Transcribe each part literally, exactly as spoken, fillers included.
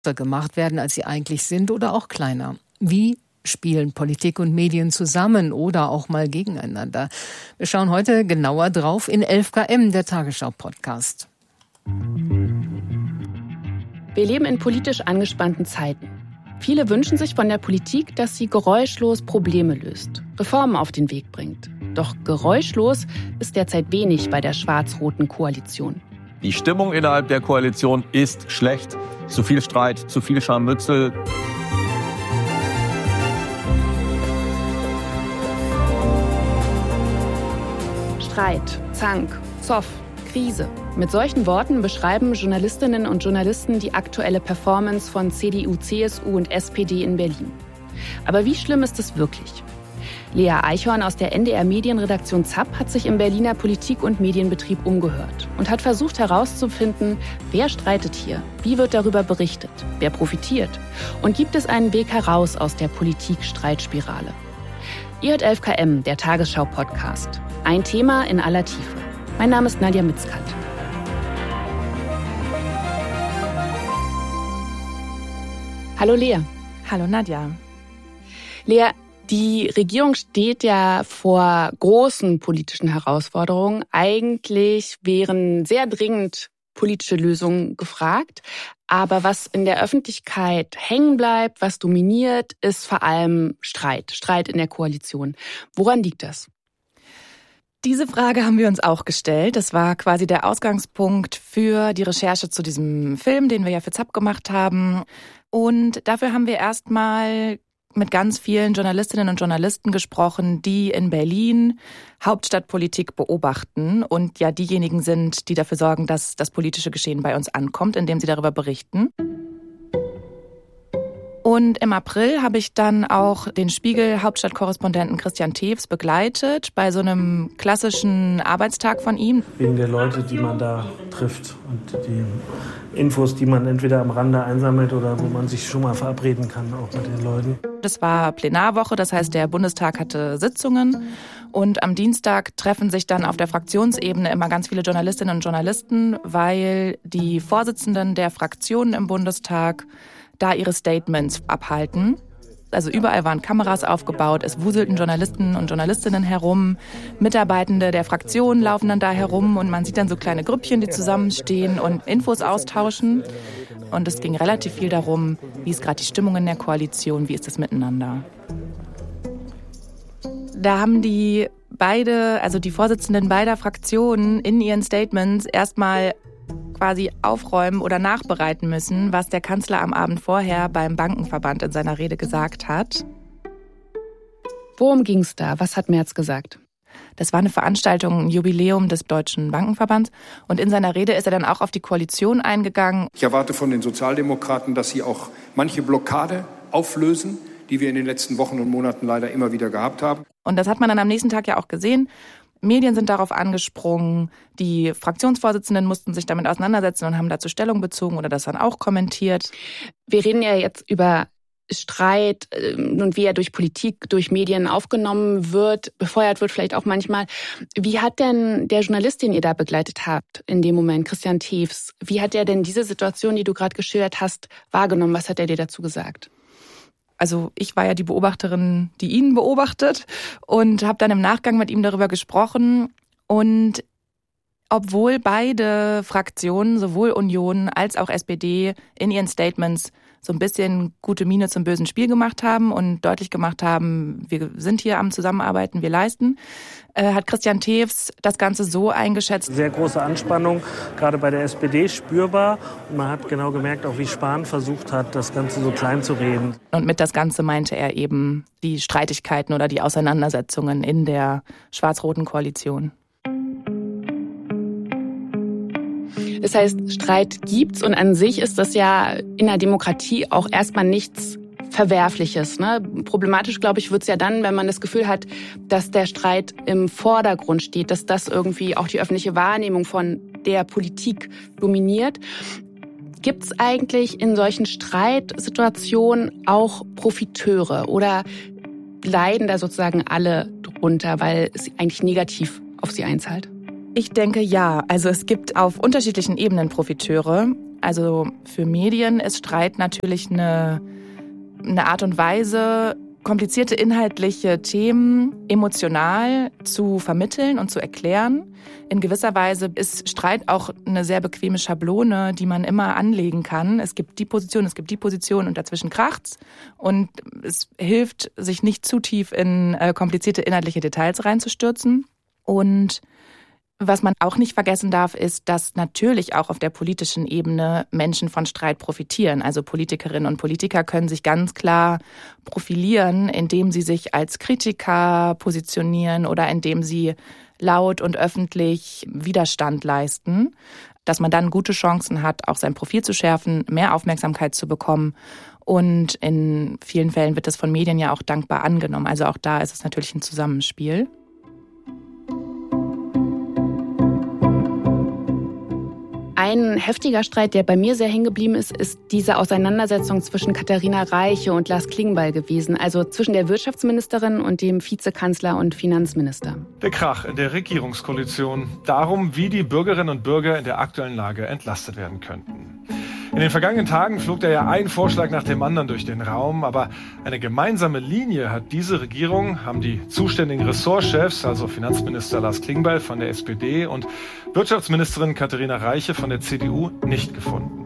gemacht werden, als sie eigentlich sind, oder auch kleiner. Wie spielen Politik und Medien zusammen oder auch mal gegeneinander? Wir schauen heute genauer drauf in elf K M, der Tagesschau-Podcast. Wir leben in politisch angespannten Zeiten. Viele wünschen sich von der Politik, dass sie geräuschlos Probleme löst, Reformen auf den Weg bringt. Doch geräuschlos ist derzeit wenig bei der schwarz-roten Koalition. Die Stimmung innerhalb der Koalition ist schlecht. Zu viel Streit, zu viel Scharmützel. Streit, Zank, Zoff, Krise. Mit solchen Worten beschreiben Journalistinnen und Journalisten die aktuelle Performance von C D U, C S U und S P D in Berlin. Aber wie schlimm ist es wirklich? Lea Eichhorn aus der N D R-Medienredaktion ZAP hat sich im Berliner Politik- und Medienbetrieb umgehört und hat versucht herauszufinden, wer streitet hier, wie wird darüber berichtet, wer profitiert und gibt es einen Weg heraus aus der Politik-Streitspirale. Ihr hört elf K M, der Tagesschau-Podcast. Ein Thema in aller Tiefe. Mein Name ist Nadja Mitzkat. Hallo Lea. Hallo Nadja. Lea, die Regierung steht ja vor großen politischen Herausforderungen. Eigentlich wären sehr dringend politische Lösungen gefragt. Aber was in der Öffentlichkeit hängen bleibt, was dominiert, ist vor allem Streit. Streit in der Koalition. Woran liegt das? Diese Frage haben wir uns auch gestellt. Das war quasi der Ausgangspunkt für die Recherche zu diesem Film, den wir ja für ZAP gemacht haben. Und dafür haben wir erstmal mit ganz vielen Journalistinnen und Journalisten gesprochen, die in Berlin Hauptstadtpolitik beobachten und ja diejenigen sind, die dafür sorgen, dass das politische Geschehen bei uns ankommt, indem sie darüber berichten. Und im April habe ich dann auch den Spiegel-Hauptstadtkorrespondenten Christian Tews begleitet bei so einem klassischen Arbeitstag von ihm. Wegen der Leute, die man da trifft und die Infos, die man entweder am Rande einsammelt oder wo man sich schon mal verabreden kann, auch mit den Leuten. Das war Plenarwoche, das heißt, der Bundestag hatte Sitzungen. Und am Dienstag treffen sich dann auf der Fraktionsebene immer ganz viele Journalistinnen und Journalisten, weil die Vorsitzenden der Fraktionen im Bundestag da ihre Statements abhalten. Also überall waren Kameras aufgebaut, es wuselten Journalisten und Journalistinnen herum, Mitarbeitende der Fraktion laufen dann da herum und man sieht dann so kleine Grüppchen, die zusammenstehen und Infos austauschen. Und es ging relativ viel darum, wie ist gerade die Stimmung in der Koalition, wie ist das miteinander. Da haben die beide, also die Vorsitzenden beider Fraktionen in ihren Statements erstmal quasi aufräumen oder nachbereiten müssen, was der Kanzler am Abend vorher beim Bankenverband in seiner Rede gesagt hat. Worum ging es da? Was hat Merz gesagt? Das war eine Veranstaltung, ein Jubiläum des Deutschen Bankenverbands. Und in seiner Rede ist er dann auch auf die Koalition eingegangen. Ich erwarte von den Sozialdemokraten, dass sie auch manche Blockade auflösen, die wir in den letzten Wochen und Monaten leider immer wieder gehabt haben. Und das hat man dann am nächsten Tag ja auch gesehen. Medien sind darauf angesprungen, die Fraktionsvorsitzenden mussten sich damit auseinandersetzen und haben dazu Stellung bezogen oder das dann auch kommentiert. Wir reden ja jetzt über Streit und wie er durch Politik, durch Medien aufgenommen wird, befeuert wird vielleicht auch manchmal. Wie hat denn der Journalist, den ihr da begleitet habt in dem Moment, Christian Tews, wie hat er denn diese Situation, die du gerade geschildert hast, wahrgenommen? Was hat er dir dazu gesagt? Also ich war ja die Beobachterin, die ihn beobachtet und habe dann im Nachgang mit ihm darüber gesprochen. Und obwohl beide Fraktionen, sowohl Union als auch S P D, in ihren Statements so ein bisschen gute Miene zum bösen Spiel gemacht haben und deutlich gemacht haben, wir sind hier am Zusammenarbeiten, wir leisten, äh, hat Christian Tews das Ganze so eingeschätzt. Sehr große Anspannung, gerade bei der S P D spürbar. Und man hat genau gemerkt, auch wie Spahn versucht hat, das Ganze so klein zu reden. Und mit das Ganze meinte er eben die Streitigkeiten oder die Auseinandersetzungen in der schwarz-roten Koalition. Das heißt, Streit gibt's und an sich ist das ja in der Demokratie auch erstmal nichts Verwerfliches. Ne? Problematisch, glaube ich, wird's ja dann, wenn man das Gefühl hat, dass der Streit im Vordergrund steht, dass das irgendwie auch die öffentliche Wahrnehmung von der Politik dominiert. Gibt's eigentlich in solchen Streitsituationen auch Profiteure oder leiden da sozusagen alle drunter, weil es eigentlich negativ auf sie einzahlt? Ich denke ja. Also es gibt auf unterschiedlichen Ebenen Profiteure. Also für Medien ist Streit natürlich eine, eine Art und Weise, komplizierte inhaltliche Themen emotional zu vermitteln und zu erklären. In gewisser Weise ist Streit auch eine sehr bequeme Schablone, die man immer anlegen kann. Es gibt die Position, es gibt die Position und dazwischen kracht's. Und es hilft, sich nicht zu tief in äh, komplizierte inhaltliche Details reinzustürzen. Und was man auch nicht vergessen darf, ist, dass natürlich auch auf der politischen Ebene Menschen von Streit profitieren. Also Politikerinnen und Politiker können sich ganz klar profilieren, indem sie sich als Kritiker positionieren oder indem sie laut und öffentlich Widerstand leisten. Dass man dann gute Chancen hat, auch sein Profil zu schärfen, mehr Aufmerksamkeit zu bekommen. Und in vielen Fällen wird das von Medien ja auch dankbar angenommen. Also auch da ist es natürlich ein Zusammenspiel. Ein heftiger Streit, der bei mir sehr hängen geblieben ist, ist diese Auseinandersetzung zwischen Katharina Reiche und Lars Klingbeil gewesen. Also zwischen der Wirtschaftsministerin und dem Vizekanzler und Finanzminister. Der Krach in der Regierungskoalition. Darum, wie die Bürgerinnen und Bürger in der aktuellen Lage entlastet werden könnten. In den vergangenen Tagen flog da ja ein Vorschlag nach dem anderen durch den Raum, aber eine gemeinsame Linie hat diese Regierung, haben die zuständigen Ressortchefs, also Finanzminister Lars Klingbeil von der S P D und Wirtschaftsministerin Katharina Reiche von der C D U, nicht gefunden.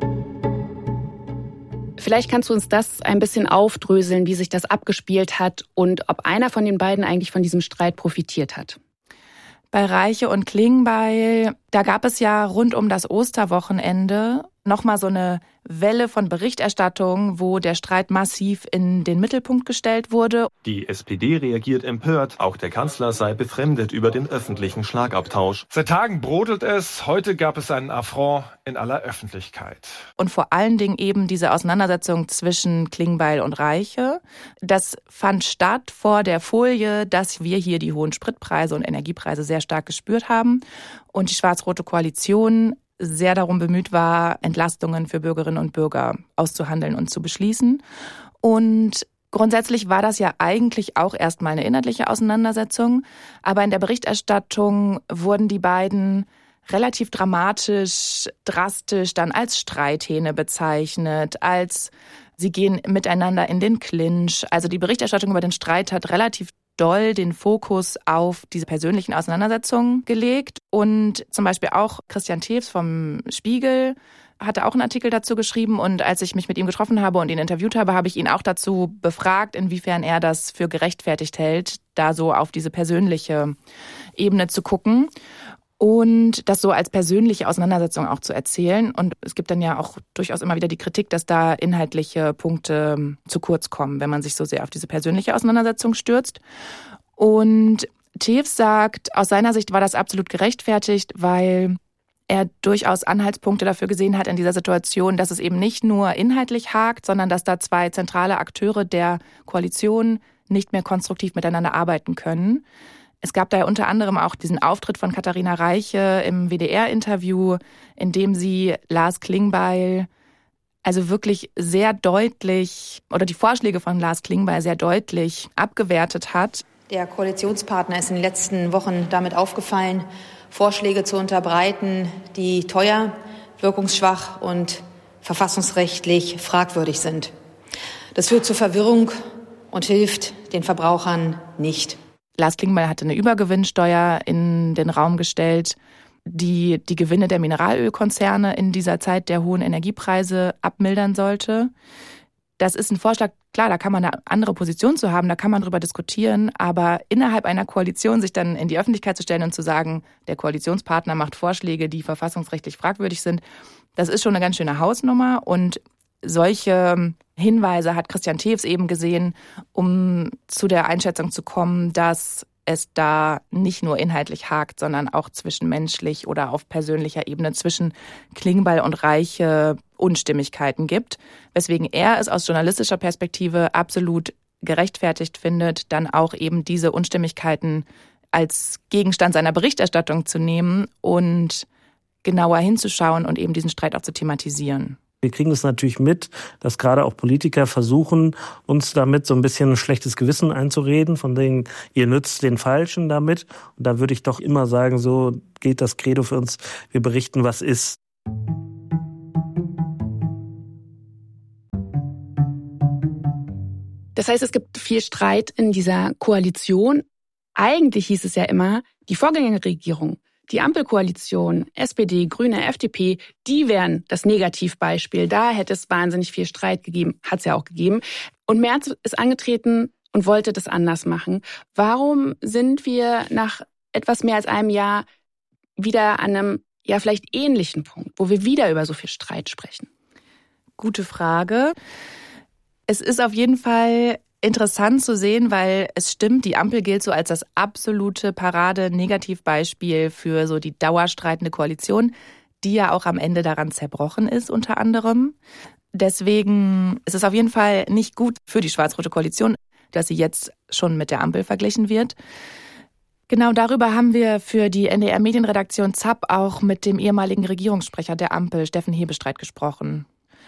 Vielleicht kannst du uns das ein bisschen aufdröseln, wie sich das abgespielt hat und ob einer von den beiden eigentlich von diesem Streit profitiert hat. Bei Reiche und Klingbeil, da gab es ja rund um das Osterwochenende nochmal so eine Welle von Berichterstattung, wo der Streit massiv in den Mittelpunkt gestellt wurde. Die S P D reagiert empört. Auch der Kanzler sei befremdet über den öffentlichen Schlagabtausch. Seit Tagen brodelt es. Heute gab es einen Affront in aller Öffentlichkeit. Und vor allen Dingen eben diese Auseinandersetzung zwischen Klingbeil und Reiche. Das fand statt vor der Folie, dass wir hier die hohen Spritpreise und Energiepreise sehr stark gespürt haben. Und die schwarz-rote Koalition sehr darum bemüht war, Entlastungen für Bürgerinnen und Bürger auszuhandeln und zu beschließen. Und grundsätzlich war das ja eigentlich auch erstmal eine inhaltliche Auseinandersetzung. Aber in der Berichterstattung wurden die beiden relativ dramatisch, drastisch dann als Streithähne bezeichnet, als sie gehen miteinander in den Clinch. Also die Berichterstattung über den Streit hat relativ doll den Fokus auf diese persönlichen Auseinandersetzungen gelegt. Und zum Beispiel auch Christian Tews vom Spiegel hatte auch einen Artikel dazu geschrieben. Und als ich mich mit ihm getroffen habe und ihn interviewt habe, habe ich ihn auch dazu befragt, inwiefern er das für gerechtfertigt hält, da so auf diese persönliche Ebene zu gucken. Und das so als persönliche Auseinandersetzung auch zu erzählen. Und es gibt dann ja auch durchaus immer wieder die Kritik, dass da inhaltliche Punkte zu kurz kommen, wenn man sich so sehr auf diese persönliche Auseinandersetzung stürzt. Und Tews sagt, aus seiner Sicht war das absolut gerechtfertigt, weil er durchaus Anhaltspunkte dafür gesehen hat in dieser Situation, dass es eben nicht nur inhaltlich hakt, sondern dass da zwei zentrale Akteure der Koalition nicht mehr konstruktiv miteinander arbeiten können. Es gab da ja unter anderem auch diesen Auftritt von Katharina Reiche im W D R-Interview, in dem sie Lars Klingbeil also wirklich sehr deutlich oder die Vorschläge von Lars Klingbeil sehr deutlich abgewertet hat. Der Koalitionspartner ist in den letzten Wochen damit aufgefallen, Vorschläge zu unterbreiten, die teuer, wirkungsschwach und verfassungsrechtlich fragwürdig sind. Das führt zu Verwirrung und hilft den Verbrauchern nicht. Lars Klingbeil hatte eine Übergewinnsteuer in den Raum gestellt, die die Gewinne der Mineralölkonzerne in dieser Zeit der hohen Energiepreise abmildern sollte. Das ist ein Vorschlag, klar, da kann man eine andere Position zu haben, da kann man drüber diskutieren, aber innerhalb einer Koalition sich dann in die Öffentlichkeit zu stellen und zu sagen, der Koalitionspartner macht Vorschläge, die verfassungsrechtlich fragwürdig sind, das ist schon eine ganz schöne Hausnummer. Und solche Hinweise hat Christian Tews eben gesehen, um zu der Einschätzung zu kommen, dass es da nicht nur inhaltlich hakt, sondern auch zwischenmenschlich oder auf persönlicher Ebene zwischen Klingbeil und Reiche Unstimmigkeiten gibt, weswegen er es aus journalistischer Perspektive absolut gerechtfertigt findet, dann auch eben diese Unstimmigkeiten als Gegenstand seiner Berichterstattung zu nehmen und genauer hinzuschauen und eben diesen Streit auch zu thematisieren. Wir kriegen es natürlich mit, dass gerade auch Politiker versuchen, uns damit so ein bisschen ein schlechtes Gewissen einzureden, von denen ihr nützt den Falschen damit. Und da würde ich doch immer sagen, so geht das Credo für uns, wir berichten, was ist. Das heißt, es gibt viel Streit in dieser Koalition. Eigentlich hieß es ja immer, die Vorgängerregierung, die Ampelkoalition, S P D, Grüne, F D P, die wären das Negativbeispiel. Da hätte es wahnsinnig viel Streit gegeben, hat es ja auch gegeben. Und Merz ist angetreten und wollte das anders machen. Warum sind wir nach etwas mehr als einem Jahr wieder an einem ja vielleicht ähnlichen Punkt, wo wir wieder über so viel Streit sprechen? Gute Frage. Es ist auf jeden Fall interessant zu sehen, weil es stimmt, die Ampel gilt so als das absolute Parade-Negativbeispiel für so die dauerstreitende Koalition, die ja auch am Ende daran zerbrochen ist, unter anderem. Deswegen ist es auf jeden Fall nicht gut für die schwarz-rote Koalition, dass sie jetzt schon mit der Ampel verglichen wird. Genau darüber haben wir für die N D R-Medienredaktion ZAP auch mit dem ehemaligen Regierungssprecher der Ampel, Steffen Hebestreit, gesprochen.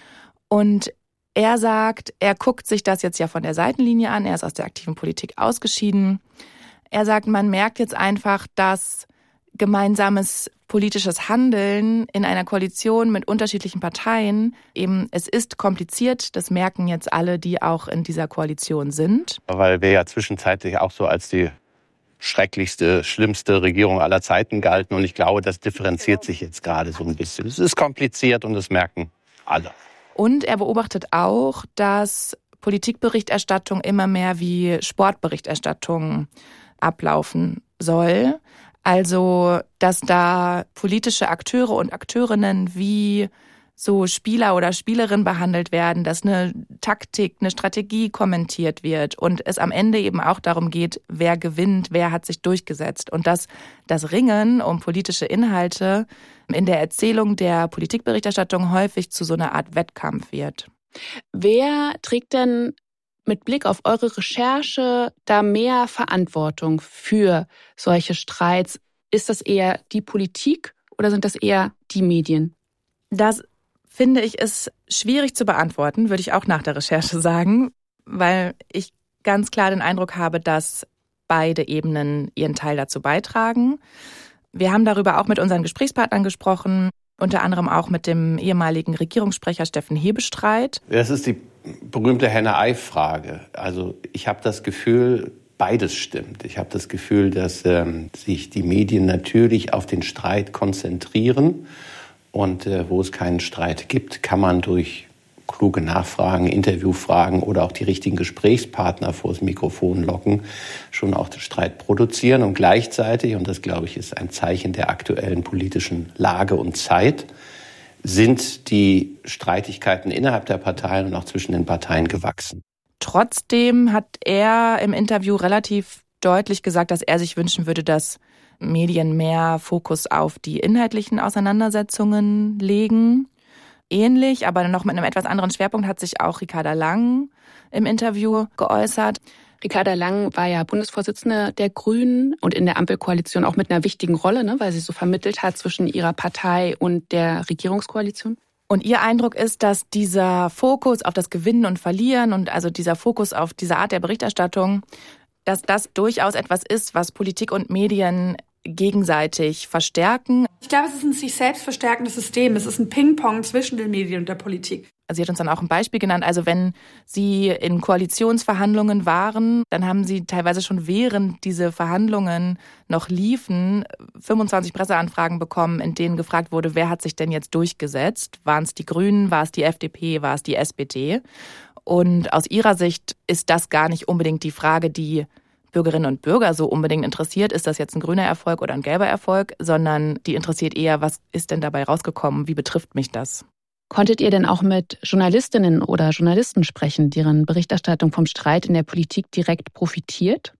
Und er sagt, er guckt sich das jetzt ja von der Seitenlinie an, er ist aus der aktiven Politik ausgeschieden. Er sagt, man merkt jetzt einfach, dass gemeinsames politisches Handeln in einer Koalition mit unterschiedlichen Parteien eben, es ist kompliziert, das merken jetzt alle, die auch in dieser Koalition sind. Weil wir ja zwischenzeitlich auch so als die schrecklichste, schlimmste Regierung aller Zeiten galten und ich glaube, das differenziert sich jetzt gerade so ein bisschen. Es ist kompliziert und das merken alle. Und er beobachtet auch, dass Politikberichterstattung immer mehr wie Sportberichterstattung ablaufen soll. Also, dass da politische Akteure und Akteurinnen wie so Spieler oder Spielerinnen behandelt werden, dass eine Taktik, eine Strategie kommentiert wird und es am Ende eben auch darum geht, wer gewinnt, wer hat sich durchgesetzt. Und dass das Ringen um politische Inhalte in der Erzählung der Politikberichterstattung häufig zu so einer Art Wettkampf wird. Wer trägt denn mit Blick auf eure Recherche da mehr Verantwortung für solche Streits? Ist das eher die Politik oder sind das eher die Medien? Das finde ich ist schwierig zu beantworten, würde ich auch nach der Recherche sagen, weil ich ganz klar den Eindruck habe, dass beide Ebenen ihren Teil dazu beitragen. Wir haben darüber auch mit unseren Gesprächspartnern gesprochen, unter anderem auch mit dem ehemaligen Regierungssprecher Steffen Hebestreit. Das ist die berühmte Henne-Ei-Frage. Also ich habe das Gefühl, beides stimmt. Ich habe das Gefühl, dass ähm, sich die Medien natürlich auf den Streit konzentrieren. Und äh, wo es keinen Streit gibt, kann man durch kluge Nachfragen, Interviewfragen oder auch die richtigen Gesprächspartner vors Mikrofon locken, schon auch den Streit produzieren. Und gleichzeitig, und das glaube ich ist ein Zeichen der aktuellen politischen Lage und Zeit, sind die Streitigkeiten innerhalb der Parteien und auch zwischen den Parteien gewachsen. Trotzdem hat er im Interview relativ deutlich gesagt, dass er sich wünschen würde, dass Medien mehr Fokus auf die inhaltlichen Auseinandersetzungen legen. Ähnlich, aber noch mit einem etwas anderen Schwerpunkt hat sich auch Ricarda Lang im Interview geäußert. Ricarda Lang war ja Bundesvorsitzende der Grünen und in der Ampelkoalition auch mit einer wichtigen Rolle, ne, weil sie so vermittelt hat zwischen ihrer Partei und der Regierungskoalition. Und ihr Eindruck ist, dass dieser Fokus auf das Gewinnen und Verlieren und also dieser Fokus auf diese Art der Berichterstattung, dass das durchaus etwas ist, was Politik und Medien gegenseitig verstärken. Ich glaube, es ist ein sich selbst verstärkendes System. Es ist ein Ping-Pong zwischen den Medien und der Politik. Also sie hat uns dann auch ein Beispiel genannt. Also wenn sie in Koalitionsverhandlungen waren, dann haben sie teilweise schon während diese Verhandlungen noch liefen, fünfundzwanzig Presseanfragen bekommen, in denen gefragt wurde, wer hat sich denn jetzt durchgesetzt? Waren es die Grünen, war es die F D P, war es die S P D? Und aus ihrer Sicht ist das gar nicht unbedingt die Frage, die Bürgerinnen und Bürger so unbedingt interessiert, ist das jetzt ein grüner Erfolg oder ein gelber Erfolg, sondern die interessiert eher, was ist denn dabei rausgekommen, wie betrifft mich das? Konntet ihr denn auch mit Journalistinnen oder Journalisten sprechen, deren Berichterstattung vom Streit in der Politik direkt profitiert?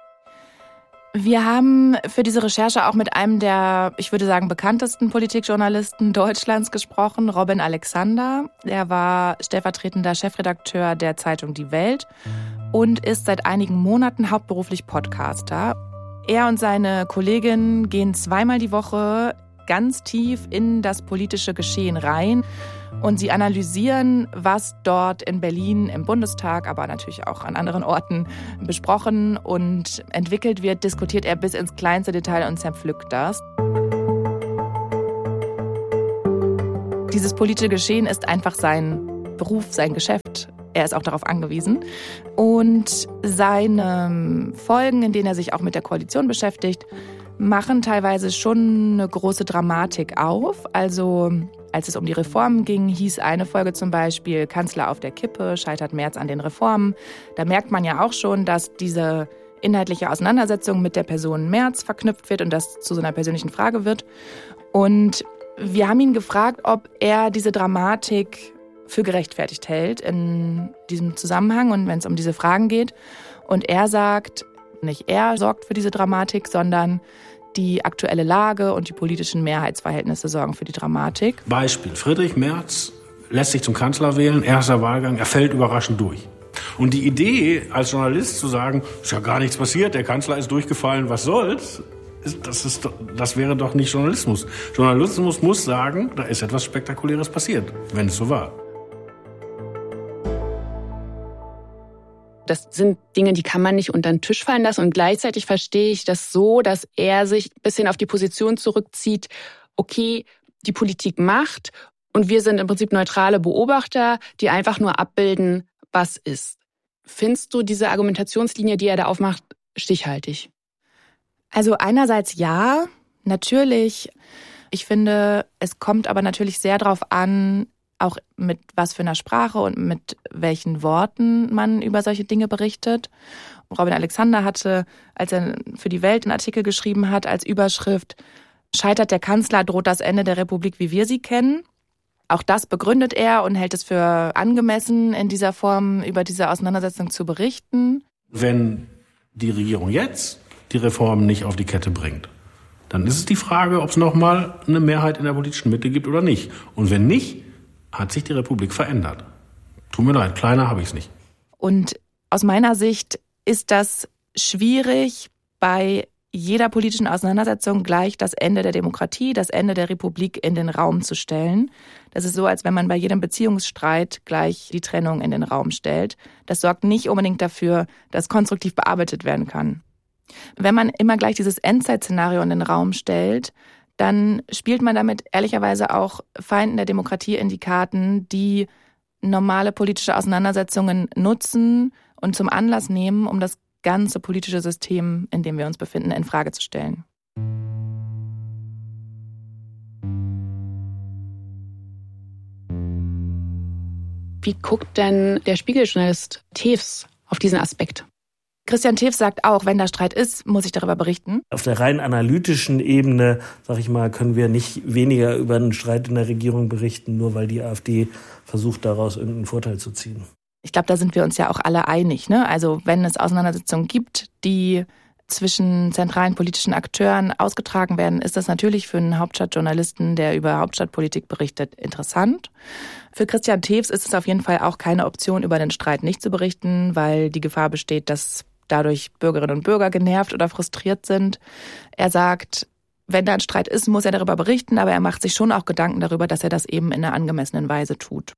Wir haben für diese Recherche auch mit einem der, ich würde sagen, bekanntesten Politikjournalisten Deutschlands gesprochen, Robin Alexander. Er war stellvertretender Chefredakteur der Zeitung Die Welt und ist seit einigen Monaten hauptberuflich Podcaster. Er und seine Kollegin gehen zweimal die Woche ganz tief in das politische Geschehen rein und sie analysieren, was dort in Berlin im Bundestag, aber natürlich auch an anderen Orten besprochen und entwickelt wird, diskutiert er bis ins kleinste Detail und zerpflückt das. Dieses politische Geschehen ist einfach sein Beruf, sein Geschäft. er ist auch darauf angewiesen. Und seine Folgen, in denen er sich auch mit der Koalition beschäftigt, machen teilweise schon eine große Dramatik auf. Also als es um die Reformen ging, hieß eine Folge zum Beispiel Kanzler auf der Kippe, scheitert Merz an den Reformen. Da merkt man ja auch schon, dass diese inhaltliche Auseinandersetzung mit der Person Merz verknüpft wird und das zu so einer persönlichen Frage wird. Und wir haben ihn gefragt, ob er diese Dramatik für gerechtfertigt hält in diesem Zusammenhang und wenn es um diese Fragen geht. Und er sagt, nicht er sorgt für diese Dramatik, sondern die aktuelle Lage und die politischen Mehrheitsverhältnisse sorgen für die Dramatik. Beispiel: Friedrich Merz lässt sich zum Kanzler wählen, erster Wahlgang, er fällt überraschend durch. Und die Idee, als Journalist zu sagen, ist ja gar nichts passiert, der Kanzler ist durchgefallen, was soll's, das, ist, das wäre doch nicht Journalismus. Journalismus muss sagen, da ist etwas Spektakuläres passiert, wenn es so war. Das sind Dinge, die kann man nicht unter den Tisch fallen lassen. Und gleichzeitig verstehe ich das so, dass er sich ein bisschen auf die Position zurückzieht, okay, die Politik macht und wir sind im Prinzip neutrale Beobachter, die einfach nur abbilden, was ist. Findest du diese Argumentationslinie, die er da aufmacht, stichhaltig? Also einerseits ja, natürlich. Ich finde, es kommt aber natürlich sehr darauf an, auch mit was für einer Sprache und mit welchen Worten man über solche Dinge berichtet. Robin Alexander hatte, als er für die Welt einen Artikel geschrieben hat, als Überschrift „Scheitert der Kanzler, droht das Ende der Republik, wie wir sie kennen". Auch das begründet er und hält es für angemessen, in dieser Form über diese Auseinandersetzung zu berichten. Wenn die Regierung jetzt die Reformen nicht auf die Kette bringt, dann ist es die Frage, ob es nochmal eine Mehrheit in der politischen Mitte gibt oder nicht. Und wenn nicht, hat sich die Republik verändert. Tut mir leid, kleiner habe ich es nicht. Und aus meiner Sicht ist das schwierig, bei jeder politischen Auseinandersetzung gleich das Ende der Demokratie, das Ende der Republik in den Raum zu stellen. Das ist so, als wenn man bei jedem Beziehungsstreit gleich die Trennung in den Raum stellt. Das sorgt nicht unbedingt dafür, dass konstruktiv bearbeitet werden kann. Wenn man immer gleich dieses Endzeitszenario in den Raum stellt, dann spielt man damit ehrlicherweise auch Feinden der Demokratie in die Karten, die normale politische Auseinandersetzungen nutzen und zum Anlass nehmen, um das ganze politische System, in dem wir uns befinden, in Frage zu stellen. Wie guckt denn der Spiegeljournalist Tews auf diesen Aspekt? Christian Tews sagt auch, wenn da Streit ist, muss ich darüber berichten. Auf der rein analytischen Ebene, sag ich mal, können wir nicht weniger über einen Streit in der Regierung berichten, nur weil die AfD versucht, daraus irgendeinen Vorteil zu ziehen. Ich glaube, da sind wir uns ja auch alle einig, ne? Also wenn es Auseinandersetzungen gibt, die zwischen zentralen politischen Akteuren ausgetragen werden, ist das natürlich für einen Hauptstadtjournalisten, der über Hauptstadtpolitik berichtet, interessant. Für Christian Tews ist es auf jeden Fall auch keine Option, über den Streit nicht zu berichten, weil die Gefahr besteht, dass dadurch Bürgerinnen und Bürger genervt oder frustriert sind. Er sagt, wenn da ein Streit ist, muss er darüber berichten, aber er macht sich schon auch Gedanken darüber, dass er das eben in einer angemessenen Weise tut.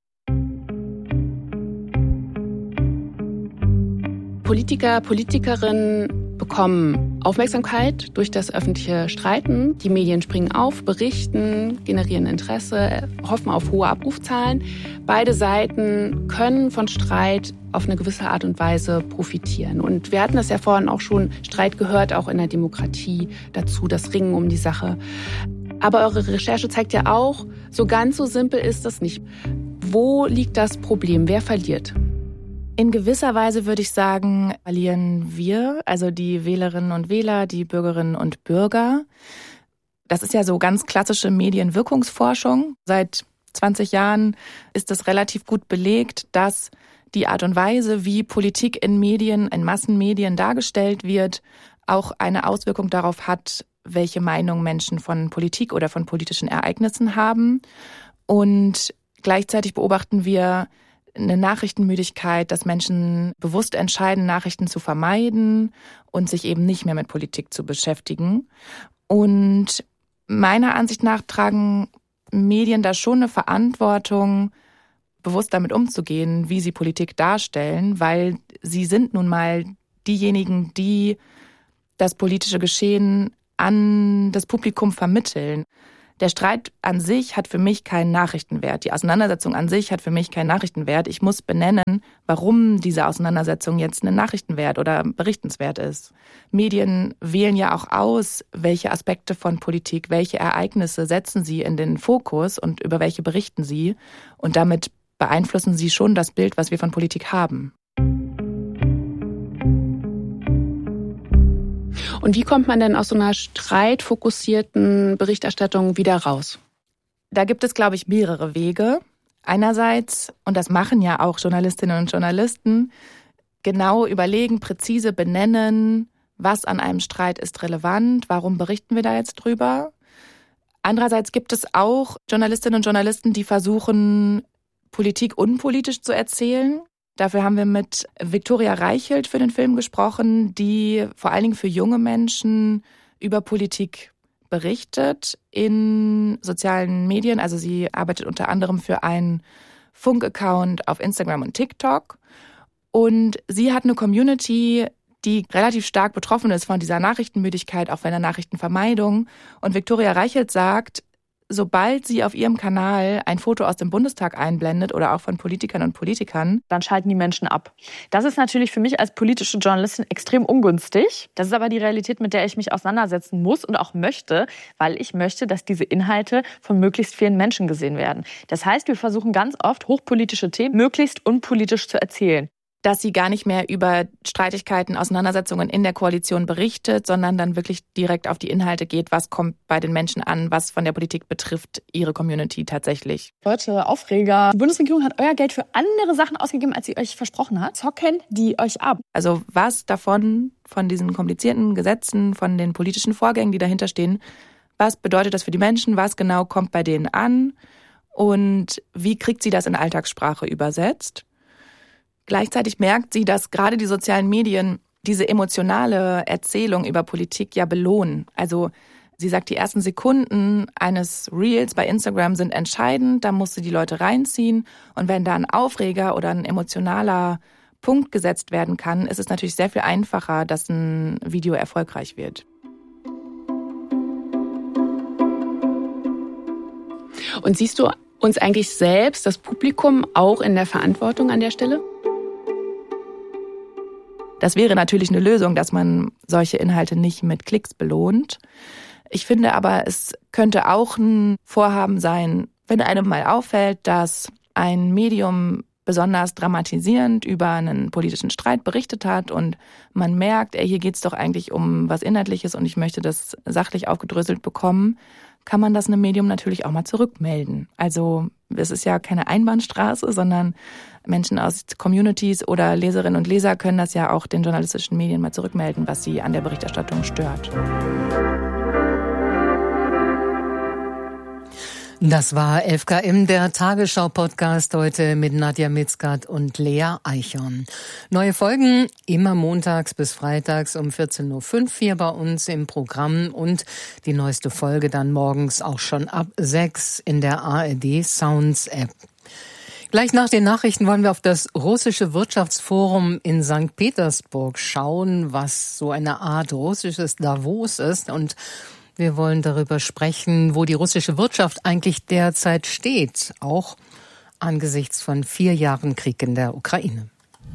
Politiker, Politikerinnen bekommen Aufmerksamkeit durch das öffentliche Streiten. Die Medien springen auf, berichten, generieren Interesse, hoffen auf hohe Abrufzahlen. Beide Seiten können von Streit auf eine gewisse Art und Weise profitieren. Und wir hatten das ja vorhin auch schon, Streit gehört auch in der Demokratie dazu, das Ringen um die Sache. Aber eure Recherche zeigt ja auch, so ganz so simpel ist das nicht. Wo liegt das Problem? Wer verliert? In gewisser Weise würde ich sagen, verlieren wir, also die Wählerinnen und Wähler, die Bürgerinnen und Bürger. Das ist ja so ganz klassische Medienwirkungsforschung. Seit zwanzig Jahren ist es relativ gut belegt, dass die Art und Weise, wie Politik in Medien, in Massenmedien dargestellt wird, auch eine Auswirkung darauf hat, welche Meinung Menschen von Politik oder von politischen Ereignissen haben. Und gleichzeitig beobachten wir eine Nachrichtenmüdigkeit, dass Menschen bewusst entscheiden, Nachrichten zu vermeiden und sich eben nicht mehr mit Politik zu beschäftigen. Und meiner Ansicht nach tragen Medien da schon eine Verantwortung, bewusst damit umzugehen, wie sie Politik darstellen, weil sie sind nun mal diejenigen, die das politische Geschehen an das Publikum vermitteln. Der Streit an sich hat für mich keinen Nachrichtenwert. Die Auseinandersetzung an sich hat für mich keinen Nachrichtenwert. Ich muss benennen, warum diese Auseinandersetzung jetzt einen Nachrichtenwert oder berichtenswert ist. Medien wählen ja auch aus, welche Aspekte von Politik, welche Ereignisse setzen sie in den Fokus und über welche berichten sie. Und damit beeinflussen sie schon das Bild, was wir von Politik haben. Und wie kommt man denn aus so einer streitfokussierten Berichterstattung wieder raus? Da gibt es, glaube ich, mehrere Wege. Einerseits, und das machen ja auch Journalistinnen und Journalisten, genau überlegen, präzise benennen, was an einem Streit ist relevant, warum berichten wir da jetzt drüber. Andererseits gibt es auch Journalistinnen und Journalisten, die versuchen, Politik unpolitisch zu erzählen. Dafür haben wir mit Viktoria Reichelt für den Film gesprochen, die vor allen Dingen für junge Menschen über Politik berichtet in sozialen Medien. Also sie arbeitet unter anderem für einen Funk-Account auf Instagram und TikTok. Und sie hat eine Community, die relativ stark betroffen ist von dieser Nachrichtenmüdigkeit, auch von der Nachrichtenvermeidung. Und Viktoria Reichelt sagt, sobald sie auf ihrem Kanal ein Foto aus dem Bundestag einblendet oder auch von Politikern und Politikern, dann schalten die Menschen ab. Das ist natürlich für mich als politische Journalistin extrem ungünstig. Das ist aber die Realität, mit der ich mich auseinandersetzen muss und auch möchte, weil ich möchte, dass diese Inhalte von möglichst vielen Menschen gesehen werden. Das heißt, wir versuchen ganz oft, hochpolitische Themen möglichst unpolitisch zu erzählen. Dass sie gar nicht mehr über Streitigkeiten, Auseinandersetzungen in der Koalition berichtet, sondern dann wirklich direkt auf die Inhalte geht, was kommt bei den Menschen an, was von der Politik betrifft, ihre Community tatsächlich. Leute, Aufreger. Die Bundesregierung hat euer Geld für andere Sachen ausgegeben, als sie euch versprochen hat. Zocken die euch ab. Also was davon, von diesen komplizierten Gesetzen, von den politischen Vorgängen, die dahinter stehen, was bedeutet das für die Menschen, was genau kommt bei denen an und wie kriegt sie das in Alltagssprache übersetzt? Gleichzeitig merkt sie, dass gerade die sozialen Medien diese emotionale Erzählung über Politik ja belohnen. Also sie sagt, die ersten Sekunden eines Reels bei Instagram sind entscheidend, da musst du die Leute reinziehen. Und wenn da ein Aufreger oder ein emotionaler Punkt gesetzt werden kann, ist es natürlich sehr viel einfacher, dass ein Video erfolgreich wird. Und siehst du uns eigentlich selbst, das Publikum, auch in der Verantwortung an der Stelle? Das wäre natürlich eine Lösung, dass man solche Inhalte nicht mit Klicks belohnt. Ich finde aber, es könnte auch ein Vorhaben sein, wenn einem mal auffällt, dass ein Medium besonders dramatisierend über einen politischen Streit berichtet hat und man merkt, ey, hier geht's doch eigentlich um was Inhaltliches und ich möchte das sachlich aufgedröselt bekommen, kann man das einem Medium natürlich auch mal zurückmelden. Also es ist ja keine Einbahnstraße, sondern Menschen aus Communities oder Leserinnen und Leser können das ja auch den journalistischen Medien mal zurückmelden, was sie an der Berichterstattung stört. Das war elf K M, der Tagesschau-Podcast, heute mit Nadja Mitzgat und Lea Eichhorn. Neue Folgen immer montags bis freitags um vierzehn Uhr fünf hier bei uns im Programm und die neueste Folge dann morgens auch schon ab sechs in der A R D Sounds App. Gleich nach den Nachrichten wollen wir auf das russische Wirtschaftsforum in Sankt Petersburg schauen, was so eine Art russisches Davos ist, und wir wollen darüber sprechen, wo die russische Wirtschaft eigentlich derzeit steht, auch angesichts von vier Jahren Krieg in der Ukraine.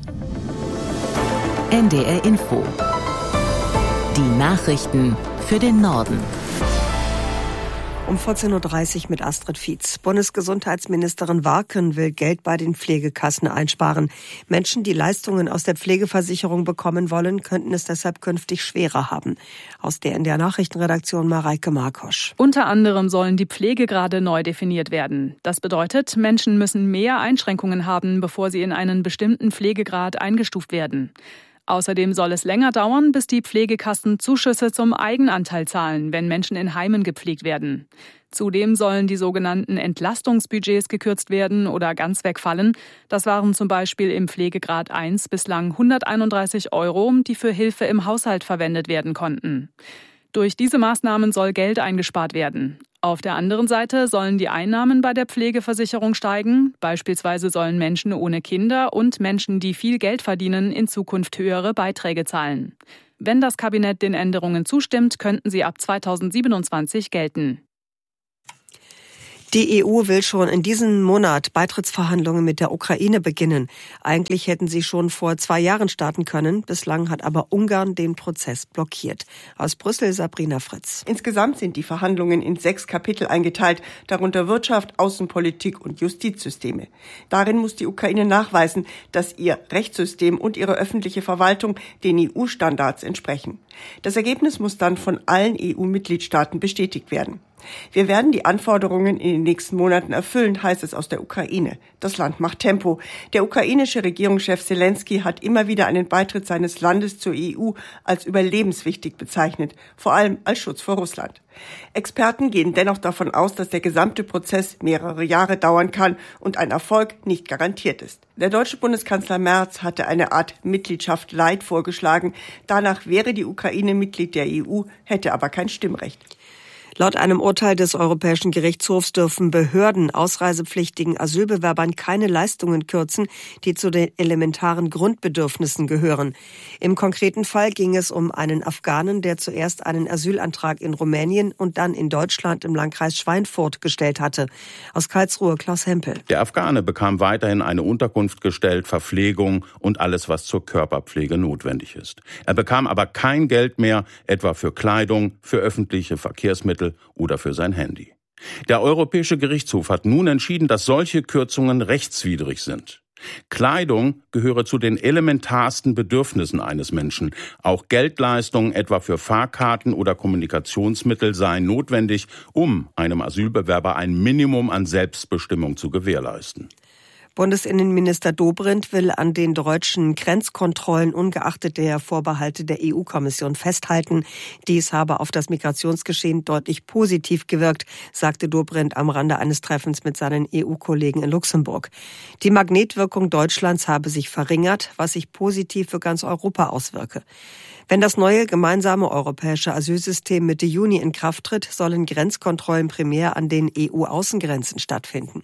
N D R Info. Die Nachrichten für den Norden. Um vierzehn Uhr dreißig mit Astrid Fietz. Bundesgesundheitsministerin Warken will Geld bei den Pflegekassen einsparen. Menschen, die Leistungen aus der Pflegeversicherung bekommen wollen, könnten es deshalb künftig schwerer haben. Aus der N D R Nachrichtenredaktion Mareike Markosch. Unter anderem sollen die Pflegegrade neu definiert werden. Das bedeutet, Menschen müssen mehr Einschränkungen haben, bevor sie in einen bestimmten Pflegegrad eingestuft werden. Außerdem soll es länger dauern, bis die Pflegekassen Zuschüsse zum Eigenanteil zahlen, wenn Menschen in Heimen gepflegt werden. Zudem sollen die sogenannten Entlastungsbudgets gekürzt werden oder ganz wegfallen. Das waren zum Beispiel im Pflegegrad eins bislang hunderteinunddreißig Euro, die für Hilfe im Haushalt verwendet werden konnten. Durch diese Maßnahmen soll Geld eingespart werden. Auf der anderen Seite sollen die Einnahmen bei der Pflegeversicherung steigen. Beispielsweise sollen Menschen ohne Kinder und Menschen, die viel Geld verdienen, in Zukunft höhere Beiträge zahlen. Wenn das Kabinett den Änderungen zustimmt, könnten sie ab zweitausendsiebenundzwanzig gelten. Die E U will schon in diesem Monat Beitrittsverhandlungen mit der Ukraine beginnen. Eigentlich hätten sie schon vor zwei Jahren starten können. Bislang hat aber Ungarn den Prozess blockiert. Aus Brüssel Sabrina Fritz. Insgesamt sind die Verhandlungen in sechs Kapitel eingeteilt, darunter Wirtschaft, Außenpolitik und Justizsysteme. Darin muss die Ukraine nachweisen, dass ihr Rechtssystem und ihre öffentliche Verwaltung den E U-Standards entsprechen. Das Ergebnis muss dann von allen E U-Mitgliedstaaten bestätigt werden. Wir werden die Anforderungen in den nächsten Monaten erfüllen, heißt es aus der Ukraine. Das Land macht Tempo. Der ukrainische Regierungschef Selenskyj hat immer wieder einen Beitritt seines Landes zur E U als überlebenswichtig bezeichnet, vor allem als Schutz vor Russland. Experten gehen dennoch davon aus, dass der gesamte Prozess mehrere Jahre dauern kann und ein Erfolg nicht garantiert ist. Der deutsche Bundeskanzler Merz hatte eine Art Mitgliedschaft Light vorgeschlagen. Danach wäre die Ukraine Mitglied der E U, hätte aber kein Stimmrecht. Laut einem Urteil des Europäischen Gerichtshofs dürfen Behörden ausreisepflichtigen Asylbewerbern keine Leistungen kürzen, die zu den elementaren Grundbedürfnissen gehören. Im konkreten Fall ging es um einen Afghanen, der zuerst einen Asylantrag in Rumänien und dann in Deutschland im Landkreis Schweinfurt gestellt hatte. Aus Karlsruhe Klaus Hempel. Der Afghane bekam weiterhin eine Unterkunft gestellt, Verpflegung und alles, was zur Körperpflege notwendig ist. Er bekam aber kein Geld mehr, etwa für Kleidung, für öffentliche Verkehrsmittel oder für sein Handy. Der Europäische Gerichtshof hat nun entschieden, dass solche Kürzungen rechtswidrig sind. Kleidung gehöre zu den elementarsten Bedürfnissen eines Menschen. Auch Geldleistungen, etwa für Fahrkarten oder Kommunikationsmittel, seien notwendig, um einem Asylbewerber ein Minimum an Selbstbestimmung zu gewährleisten. Bundesinnenminister Dobrindt will an den deutschen Grenzkontrollen ungeachtet der Vorbehalte der E U-Kommission festhalten. Dies habe auf das Migrationsgeschehen deutlich positiv gewirkt, sagte Dobrindt am Rande eines Treffens mit seinen E U-Kollegen in Luxemburg. Die Magnetwirkung Deutschlands habe sich verringert, was sich positiv für ganz Europa auswirke. Wenn das neue gemeinsame europäische Asylsystem Mitte Juni in Kraft tritt, sollen Grenzkontrollen primär an den E U-Außengrenzen stattfinden.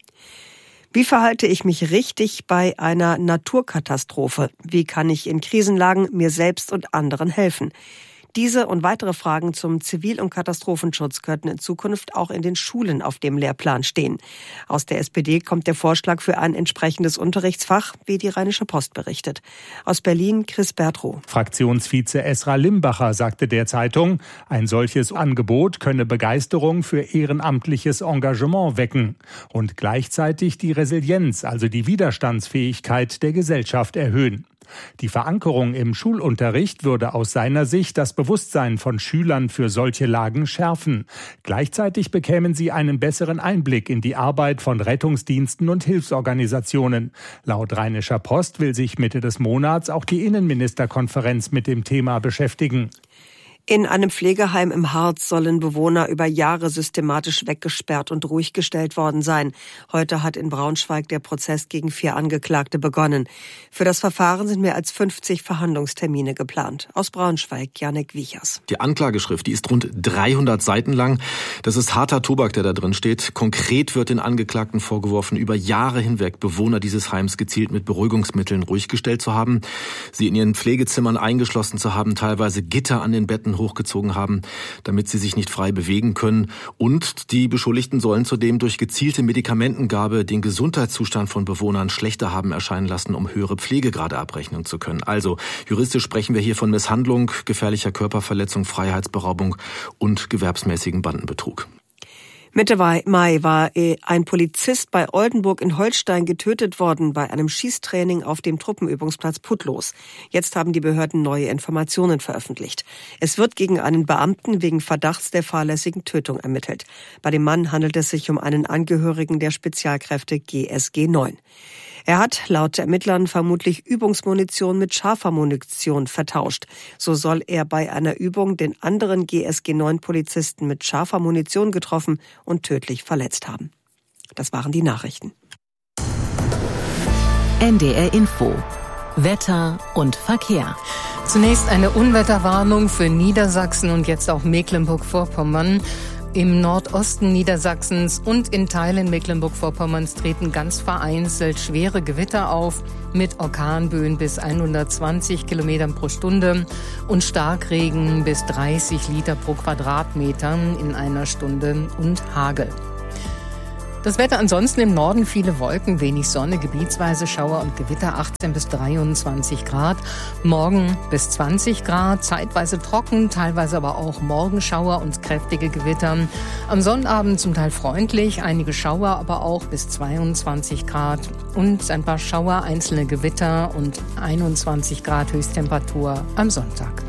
Wie verhalte ich mich richtig bei einer Naturkatastrophe? Wie kann ich in Krisenlagen mir selbst und anderen helfen? Diese und weitere Fragen zum Zivil- und Katastrophenschutz könnten in Zukunft auch in den Schulen auf dem Lehrplan stehen. Aus der S P D kommt der Vorschlag für ein entsprechendes Unterrichtsfach, wie die Rheinische Post berichtet. Aus Berlin Chris Bertrow. Fraktionsvize Esra Limbacher sagte der Zeitung, ein solches Angebot könne Begeisterung für ehrenamtliches Engagement wecken und gleichzeitig die Resilienz, also die Widerstandsfähigkeit der Gesellschaft erhöhen. Die Verankerung im Schulunterricht würde aus seiner Sicht das Bewusstsein von Schülern für solche Lagen schärfen. Gleichzeitig bekämen sie einen besseren Einblick in die Arbeit von Rettungsdiensten und Hilfsorganisationen. Laut Rheinischer Post will sich Mitte des Monats auch die Innenministerkonferenz mit dem Thema beschäftigen. In einem Pflegeheim im Harz sollen Bewohner über Jahre systematisch weggesperrt und ruhig gestellt worden sein. Heute hat in Braunschweig der Prozess gegen vier Angeklagte begonnen. Für das Verfahren sind mehr als fünfzig Verhandlungstermine geplant. Aus Braunschweig, Janek Wiechers. Die Anklageschrift, die ist rund dreihundert Seiten lang. Das ist harter Tobak, der da drin steht. Konkret wird den Angeklagten vorgeworfen, über Jahre hinweg Bewohner dieses Heims gezielt mit Beruhigungsmitteln ruhig gestellt zu haben, sie in ihren Pflegezimmern eingeschlossen zu haben, teilweise Gitter an den Betten hochgezogen haben, damit sie sich nicht frei bewegen können. Und die Beschuldigten sollen zudem durch gezielte Medikamentengabe den Gesundheitszustand von Bewohnern schlechter haben erscheinen lassen, um höhere Pflegegrade abrechnen zu können. Also juristisch sprechen wir hier von Misshandlung, gefährlicher Körperverletzung, Freiheitsberaubung und gewerbsmäßigen Bandenbetrug. Mitte Mai war ein Polizist bei Oldenburg in Holstein getötet worden bei einem Schießtraining auf dem Truppenübungsplatz Putlos. Jetzt haben die Behörden neue Informationen veröffentlicht. Es wird gegen einen Beamten wegen Verdachts der fahrlässigen Tötung ermittelt. Bei dem Mann handelt es sich um einen Angehörigen der Spezialkräfte G S G neun. Er hat laut Ermittlern vermutlich Übungsmunition mit scharfer Munition vertauscht. So soll er bei einer Übung den anderen G S G neun Polizisten mit scharfer Munition getroffen und tödlich verletzt haben. Das waren die Nachrichten. N D R Info. Wetter und Verkehr. Zunächst eine Unwetterwarnung für Niedersachsen und jetzt auch Mecklenburg-Vorpommern. Im Nordosten Niedersachsens und in Teilen Mecklenburg-Vorpommerns treten ganz vereinzelt schwere Gewitter auf mit Orkanböen bis hundertzwanzig Kilometern pro Stunde und Starkregen bis dreißig Liter pro Quadratmeter in einer Stunde und Hagel. Das Wetter ansonsten im Norden viele Wolken, wenig Sonne, gebietsweise Schauer und Gewitter, achtzehn bis dreiundzwanzig Grad. Morgen bis zwanzig Grad, zeitweise trocken, teilweise aber auch Morgenschauer und kräftige Gewitter. Am Sonnabend zum Teil freundlich, einige Schauer, aber auch bis zweiundzwanzig Grad. Und ein paar Schauer, einzelne Gewitter und einundzwanzig Grad Höchsttemperatur am Sonntag.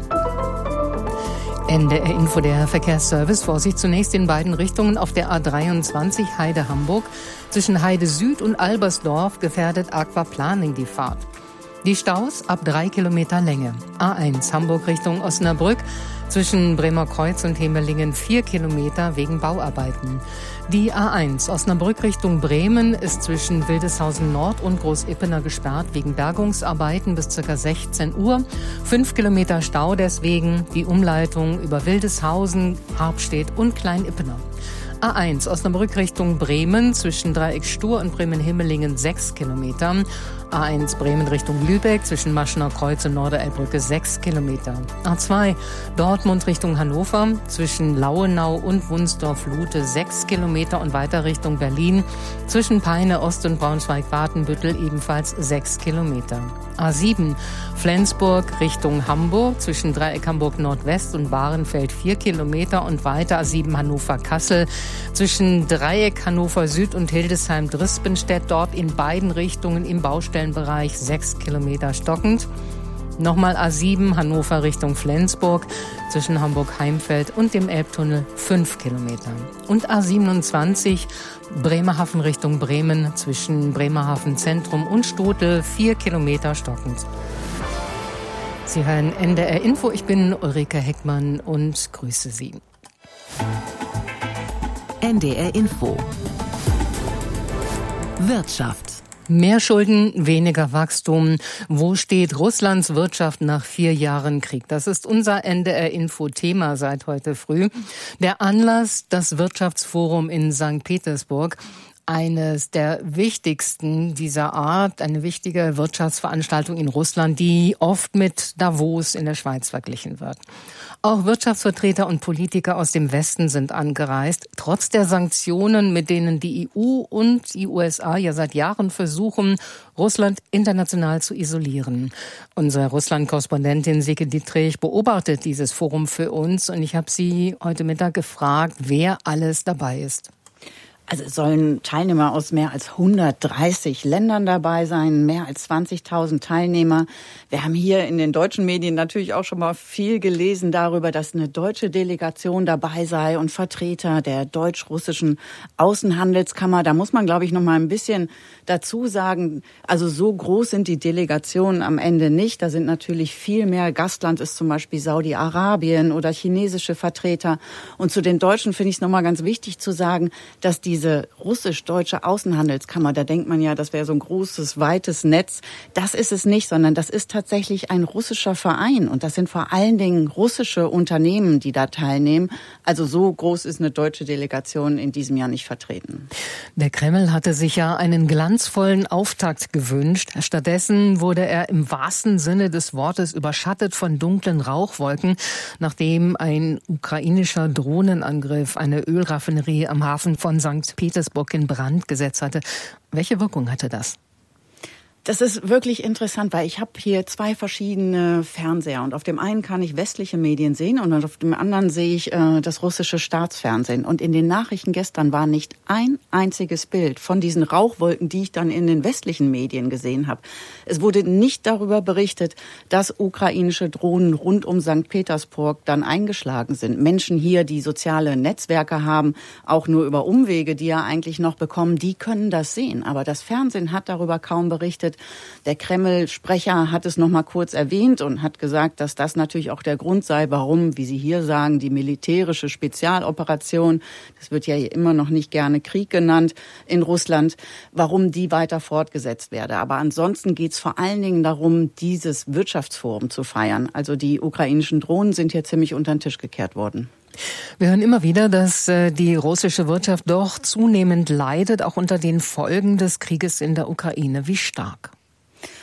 N D R-Info, der Verkehrsservice. Vorsicht zunächst in beiden Richtungen auf der A dreiundzwanzig Heide-Hamburg. Zwischen Heide Süd und Albersdorf gefährdet Aquaplaning die Fahrt. Die Staus ab drei Kilometer Länge. A eins Hamburg Richtung Osnabrück. Zwischen Bremer Kreuz und Hemelingen vier Kilometer wegen Bauarbeiten. Die A eins Osnabrück Richtung Bremen ist zwischen Wildeshausen Nord und Großippener gesperrt wegen Bergungsarbeiten bis ca. sechzehn Uhr. Fünf Kilometer Stau deswegen, die Umleitung über Wildeshausen, Harpstedt und Kleinippener. A eins Osnabrück Richtung Bremen zwischen Dreieck Stur und Bremen-Himmelingen sechs Kilometer. A eins Bremen Richtung Lübeck zwischen Maschener Kreuz und Norderelbbrücke sechs Kilometer. A zwei Dortmund Richtung Hannover zwischen Lauenau und Wunsdorf-Lute sechs Kilometer und weiter Richtung Berlin zwischen Peine Ost und Braunschweig-Watenbüttel ebenfalls sechs Kilometer. A sieben Flensburg Richtung Hamburg zwischen Dreieck Hamburg Nordwest und Bahrenfeld vier Kilometer und weiter A sieben Hannover-Kassel zwischen Dreieck Hannover Süd und Hildesheim-Drispenstedt dort in beiden Richtungen im Baustellenbereich sechs Kilometer stockend. Nochmal A sieben Hannover Richtung Flensburg zwischen Hamburg-Heimfeld und dem Elbtunnel fünf Kilometer. Und A siebenundzwanzig Bremerhaven Richtung Bremen zwischen Bremerhaven Zentrum und Stotel vier Kilometer stockend. Sie hören N D R Info. Ich bin Ulrike Heckmann und grüße Sie. N D R Info. Wirtschaft. Mehr Schulden, weniger Wachstum. Wo steht Russlands Wirtschaft nach vier Jahren Krieg? Das ist unser N D R-Info-Thema seit heute früh. Der Anlass, das Wirtschaftsforum in Sankt Petersburg. Eines der wichtigsten dieser Art, eine wichtige Wirtschaftsveranstaltung in Russland, die oft mit Davos in der Schweiz verglichen wird. Auch Wirtschaftsvertreter und Politiker aus dem Westen sind angereist, trotz der Sanktionen, mit denen die E U und die U S A ja seit Jahren versuchen, Russland international zu isolieren. Unsere Russland-Korrespondentin Silke Dietrich beobachtet dieses Forum für uns und ich habe sie heute Mittag gefragt, wer alles dabei ist. Also es sollen Teilnehmer aus mehr als hundertdreißig Ländern dabei sein, mehr als zwanzigtausend Teilnehmer. Wir haben hier in den deutschen Medien natürlich auch schon mal viel gelesen darüber, dass eine deutsche Delegation dabei sei und Vertreter der deutsch-russischen Außenhandelskammer. Da muss man, glaube ich, noch mal ein bisschen dazu sagen, also so groß sind die Delegationen am Ende nicht. Da sind natürlich viel mehr. Gastland ist zum Beispiel Saudi-Arabien oder chinesische Vertreter. Und zu den Deutschen finde ich es noch mal ganz wichtig zu sagen, dass die Diese russisch-deutsche Außenhandelskammer, da denkt man ja, das wäre so ein großes, weites Netz. Das ist es nicht, sondern das ist tatsächlich ein russischer Verein. Und das sind vor allen Dingen russische Unternehmen, die da teilnehmen. Also so groß ist eine deutsche Delegation in diesem Jahr nicht vertreten. Der Kreml hatte sich ja einen glanzvollen Auftakt gewünscht. Stattdessen wurde er im wahrsten Sinne des Wortes überschattet von dunklen Rauchwolken, nachdem ein ukrainischer Drohnenangriff eine Ölraffinerie am Hafen von Sankt Petersburg in Brand gesetzt hatte. Welche Wirkung hatte das? Das ist wirklich interessant, weil ich habe hier zwei verschiedene Fernseher und auf dem einen kann ich westliche Medien sehen und auf dem anderen sehe ich äh, das russische Staatsfernsehen. Und in den Nachrichten gestern war nicht ein einziges Bild von diesen Rauchwolken, die ich dann in den westlichen Medien gesehen habe. Es wurde nicht darüber berichtet, dass ukrainische Drohnen rund um Sankt Petersburg dann eingeschlagen sind. Menschen hier, die soziale Netzwerke haben, auch nur über Umwege, die ja eigentlich noch bekommen, die können das sehen. Aber das Fernsehen hat darüber kaum berichtet. Der Kreml-Sprecher hat es noch mal kurz erwähnt und hat gesagt, dass das natürlich auch der Grund sei, warum, wie Sie hier sagen, die militärische Spezialoperation, das wird ja hier immer noch nicht gerne Krieg genannt in Russland, warum die weiter fortgesetzt werde. Aber ansonsten geht es vor allen Dingen darum, dieses Wirtschaftsforum zu feiern. Also die ukrainischen Drohnen sind hier ziemlich unter den Tisch gekehrt worden. Wir hören immer wieder, dass die russische Wirtschaft doch zunehmend leidet, auch unter den Folgen des Krieges in der Ukraine. Wie stark?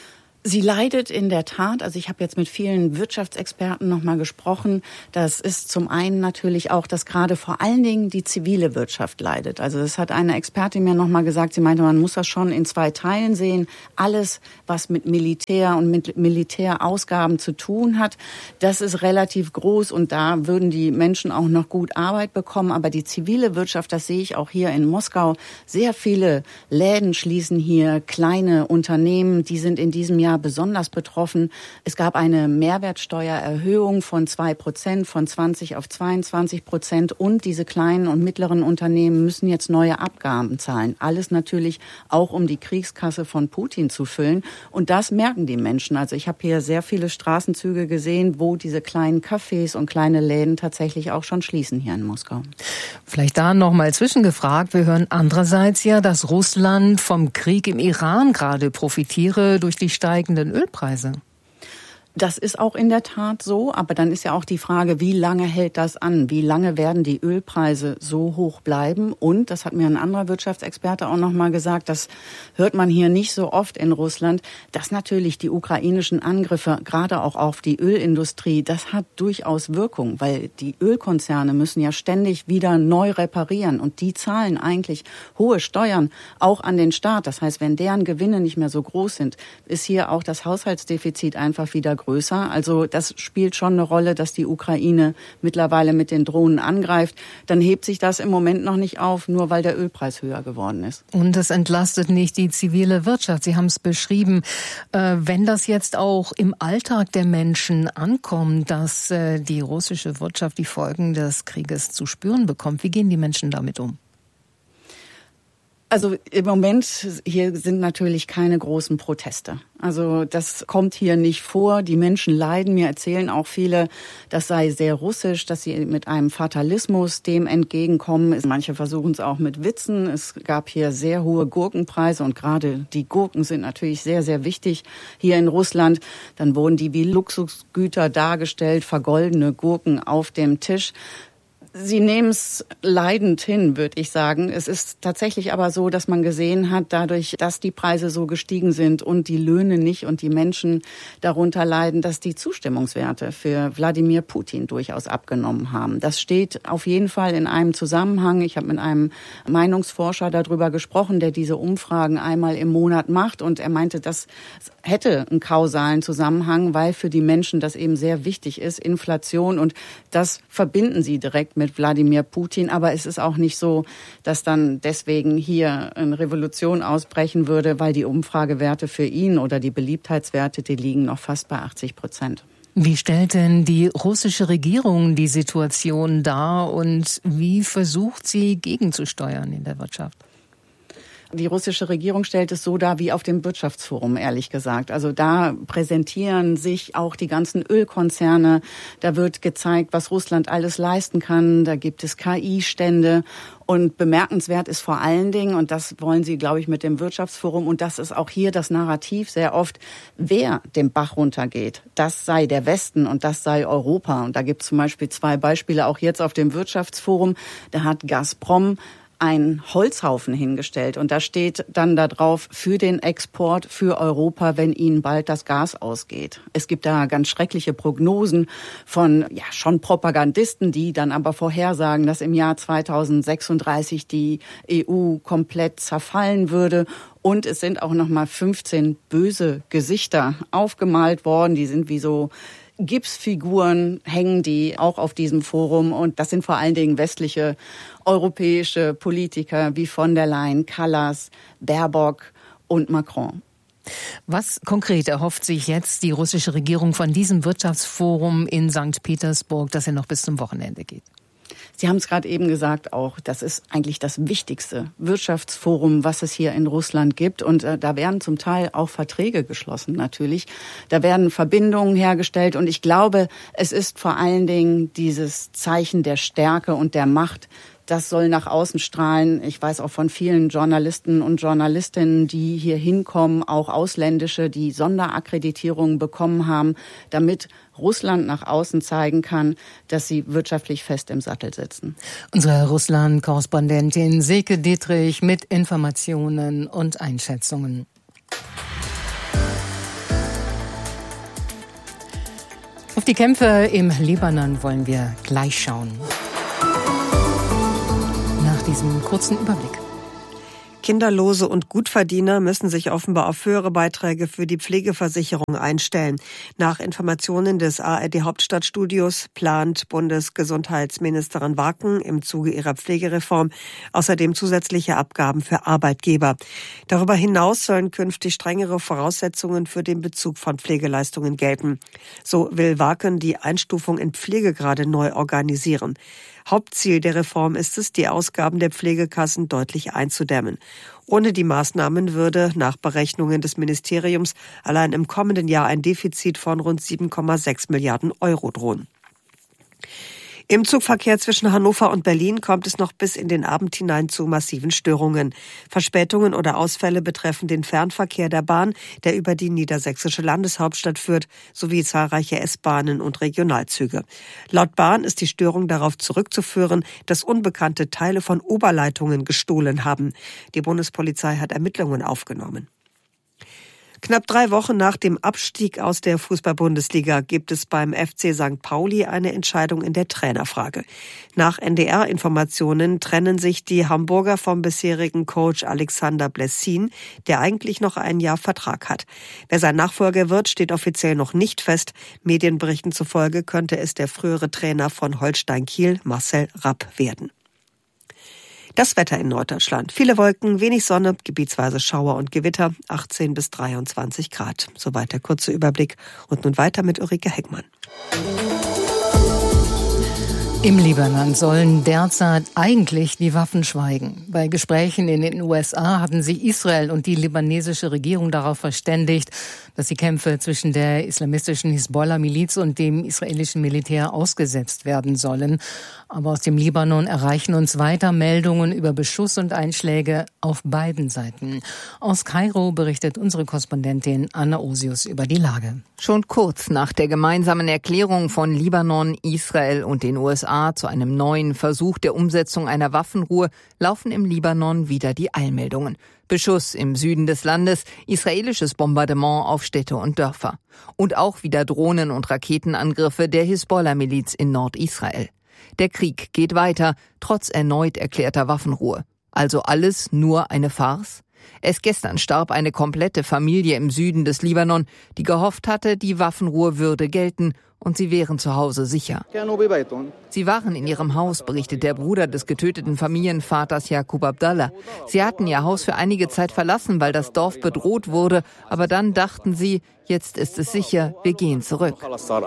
Sie leidet in der Tat, also ich habe jetzt mit vielen Wirtschaftsexperten noch mal gesprochen, das ist zum einen natürlich auch, dass gerade vor allen Dingen die zivile Wirtschaft leidet. Also das hat eine Expertin mir noch mal gesagt, sie meinte, man muss das schon in zwei Teilen sehen. Alles, was mit Militär und mit Militärausgaben zu tun hat, das ist relativ groß und da würden die Menschen auch noch gut Arbeit bekommen. Aber die zivile Wirtschaft, das sehe ich auch hier in Moskau, sehr viele Läden schließen hier, kleine Unternehmen, die sind in diesem Jahr besonders betroffen. Es gab eine Mehrwertsteuererhöhung von zwei Prozent, von zwanzig auf zweiundzwanzig Prozent. Und diese kleinen und mittleren Unternehmen müssen jetzt neue Abgaben zahlen. Alles natürlich auch, um die Kriegskasse von Putin zu füllen. Und das merken die Menschen. Also ich habe hier sehr viele Straßenzüge gesehen, wo diese kleinen Cafés und kleine Läden tatsächlich auch schon schließen hier in Moskau. Vielleicht da noch mal zwischengefragt. Wir hören andererseits ja, dass Russland vom Krieg im Iran gerade profitiere durch die steigenden Ölpreise. Das ist auch in der Tat so, aber dann ist ja auch die Frage, wie lange hält das an? Wie lange werden die Ölpreise so hoch bleiben? Und, das hat mir ein anderer Wirtschaftsexperte auch noch mal gesagt, das hört man hier nicht so oft in Russland, dass natürlich die ukrainischen Angriffe, gerade auch auf die Ölindustrie, das hat durchaus Wirkung, weil die Ölkonzerne müssen ja ständig wieder neu reparieren und die zahlen eigentlich hohe Steuern auch an den Staat. Das heißt, wenn deren Gewinne nicht mehr so groß sind, ist hier auch das Haushaltsdefizit einfach wieder größer. größer. Also das spielt schon eine Rolle, dass die Ukraine mittlerweile mit den Drohnen angreift. Dann hebt sich das im Moment noch nicht auf, nur weil der Ölpreis höher geworden ist. Und es entlastet nicht die zivile Wirtschaft. Sie haben es beschrieben. Äh, wenn das jetzt auch im Alltag der Menschen ankommt, dass äh, die russische Wirtschaft die Folgen des Krieges zu spüren bekommt, wie gehen die Menschen damit um? Also im Moment, hier sind natürlich keine großen Proteste. Also das kommt hier nicht vor. Die Menschen leiden. Mir erzählen auch viele, das sei sehr russisch, dass sie mit einem Fatalismus dem entgegenkommen. Manche versuchen es auch mit Witzen. Es gab hier sehr hohe Gurkenpreise und gerade die Gurken sind natürlich sehr, sehr wichtig hier in Russland. Dann wurden die wie Luxusgüter dargestellt, vergoldene Gurken auf dem Tisch. Sie nehmen es leidend hin, würde ich sagen. Es ist tatsächlich aber so, dass man gesehen hat, dadurch, dass die Preise so gestiegen sind und die Löhne nicht und die Menschen darunter leiden, dass die Zustimmungswerte für Wladimir Putin durchaus abgenommen haben. Das steht auf jeden Fall in einem Zusammenhang. Ich habe mit einem Meinungsforscher darüber gesprochen, der diese Umfragen einmal im Monat macht und er meinte, das hätte einen kausalen Zusammenhang, weil für die Menschen das eben sehr wichtig ist, Inflation und das verbinden sie direkt mit mit Wladimir Putin, aber es ist auch nicht so, dass dann deswegen hier eine Revolution ausbrechen würde, weil die Umfragewerte für ihn oder die Beliebtheitswerte, die liegen noch fast bei achtzig Prozent. Wie stellt denn die russische Regierung die Situation dar und wie versucht sie gegenzusteuern in der Wirtschaft? Die russische Regierung stellt es so dar wie auf dem Wirtschaftsforum, ehrlich gesagt. Also da präsentieren sich auch die ganzen Ölkonzerne. Da wird gezeigt, was Russland alles leisten kann. Da gibt es K I-Stände. Und bemerkenswert ist vor allen Dingen, und das wollen sie, glaube ich, mit dem Wirtschaftsforum, und das ist auch hier das Narrativ sehr oft, wer den Bach runtergeht, das sei der Westen und das sei Europa. Und da gibt es zum Beispiel zwei Beispiele, auch jetzt auf dem Wirtschaftsforum. Da hat Gazprom einen Holzhaufen hingestellt und da steht dann da drauf, für den Export für Europa, wenn ihnen bald das Gas ausgeht. Es gibt da ganz schreckliche Prognosen von ja schon Propagandisten, die dann aber vorhersagen, dass im Jahr zweitausendsechsunddreißig die E U komplett zerfallen würde. Und es sind auch noch mal fünfzehn böse Gesichter aufgemalt worden, die sind wie so Gipsfiguren hängen die auch auf diesem Forum und das sind vor allen Dingen westliche europäische Politiker wie von der Leyen, Kallas, Baerbock und Macron. Was konkret erhofft sich jetzt die russische Regierung von diesem Wirtschaftsforum in Sankt Petersburg, das ja noch bis zum Wochenende geht? Sie haben es gerade eben gesagt auch, das ist eigentlich das wichtigste Wirtschaftsforum, was es hier in Russland gibt. Und äh, da werden zum Teil auch Verträge geschlossen natürlich. Da werden Verbindungen hergestellt. Und ich glaube, es ist vor allen Dingen dieses Zeichen der Stärke und der Macht. Das soll nach außen strahlen. Ich weiß auch von vielen Journalisten und Journalistinnen, die hier hinkommen, auch ausländische, die Sonderakkreditierungen bekommen haben, damit Russland nach außen zeigen kann, dass sie wirtschaftlich fest im Sattel sitzen. Unsere Russland-Korrespondentin Silke Dietrich mit Informationen und Einschätzungen. Auf die Kämpfe im Libanon wollen wir gleich schauen. Nach diesem kurzen Überblick. Kinderlose und Gutverdiener müssen sich offenbar auf höhere Beiträge für die Pflegeversicherung einstellen. Nach Informationen des A R D-Hauptstadtstudios plant Bundesgesundheitsministerin Waken im Zuge ihrer Pflegereform außerdem zusätzliche Abgaben für Arbeitgeber. Darüber hinaus sollen künftig strengere Voraussetzungen für den Bezug von Pflegeleistungen gelten. So will Waken die Einstufung in Pflegegrade neu organisieren. Hauptziel der Reform ist es, die Ausgaben der Pflegekassen deutlich einzudämmen. Ohne die Maßnahmen würde nach Berechnungen des Ministeriums allein im kommenden Jahr ein Defizit von rund sieben Komma sechs Milliarden Euro drohen. Im Zugverkehr zwischen Hannover und Berlin kommt es noch bis in den Abend hinein zu massiven Störungen. Verspätungen oder Ausfälle betreffen den Fernverkehr der Bahn, der über die niedersächsische Landeshauptstadt führt, sowie zahlreiche S-Bahnen und Regionalzüge. Laut Bahn ist die Störung darauf zurückzuführen, dass Unbekannte Teile von Oberleitungen gestohlen haben. Die Bundespolizei hat Ermittlungen aufgenommen. Knapp drei Wochen nach dem Abstieg aus der Fußball-Bundesliga gibt es beim F C Sankt Pauli eine Entscheidung in der Trainerfrage. Nach N D R-Informationen trennen sich die Hamburger vom bisherigen Coach Alexander Blessin, der eigentlich noch ein Jahr Vertrag hat. Wer sein Nachfolger wird, steht offiziell noch nicht fest. Medienberichten zufolge könnte es der frühere Trainer von Holstein Kiel, Marcel Rapp, werden. Das Wetter in Norddeutschland. Viele Wolken, wenig Sonne, gebietsweise Schauer und Gewitter, achtzehn bis dreiundzwanzig Grad. Soweit der kurze Überblick. Und nun weiter mit Ulrike Heckmann. Im Libanon sollen derzeit eigentlich die Waffen schweigen. Bei Gesprächen in den U S A hatten sich Israel und die libanesische Regierung darauf verständigt, dass die Kämpfe zwischen der islamistischen Hisbollah-Miliz und dem israelischen Militär ausgesetzt werden sollen. Aber aus dem Libanon erreichen uns weiter Meldungen über Beschuss und Einschläge auf beiden Seiten. Aus Kairo berichtet unsere Korrespondentin Anna Osius über die Lage. Schon kurz nach der gemeinsamen Erklärung von Libanon, Israel und den U S A zu einem neuen Versuch der Umsetzung einer Waffenruhe laufen im Libanon wieder die Eilmeldungen. Beschuss im Süden des Landes, israelisches Bombardement auf Städte und Dörfer. Und auch wieder Drohnen- und Raketenangriffe der Hisbollah-Miliz in Nordisrael. Der Krieg geht weiter, trotz erneut erklärter Waffenruhe. Also alles nur eine Farce? Erst gestern starb eine komplette Familie im Süden des Libanon, die gehofft hatte, die Waffenruhe würde gelten und sie wären zu Hause sicher. Sie waren in ihrem Haus, berichtet der Bruder des getöteten Familienvaters Yaqub Abdallah. Sie hatten ihr Haus für einige Zeit verlassen, weil das Dorf bedroht wurde, aber dann dachten sie, jetzt ist es sicher, wir gehen zurück.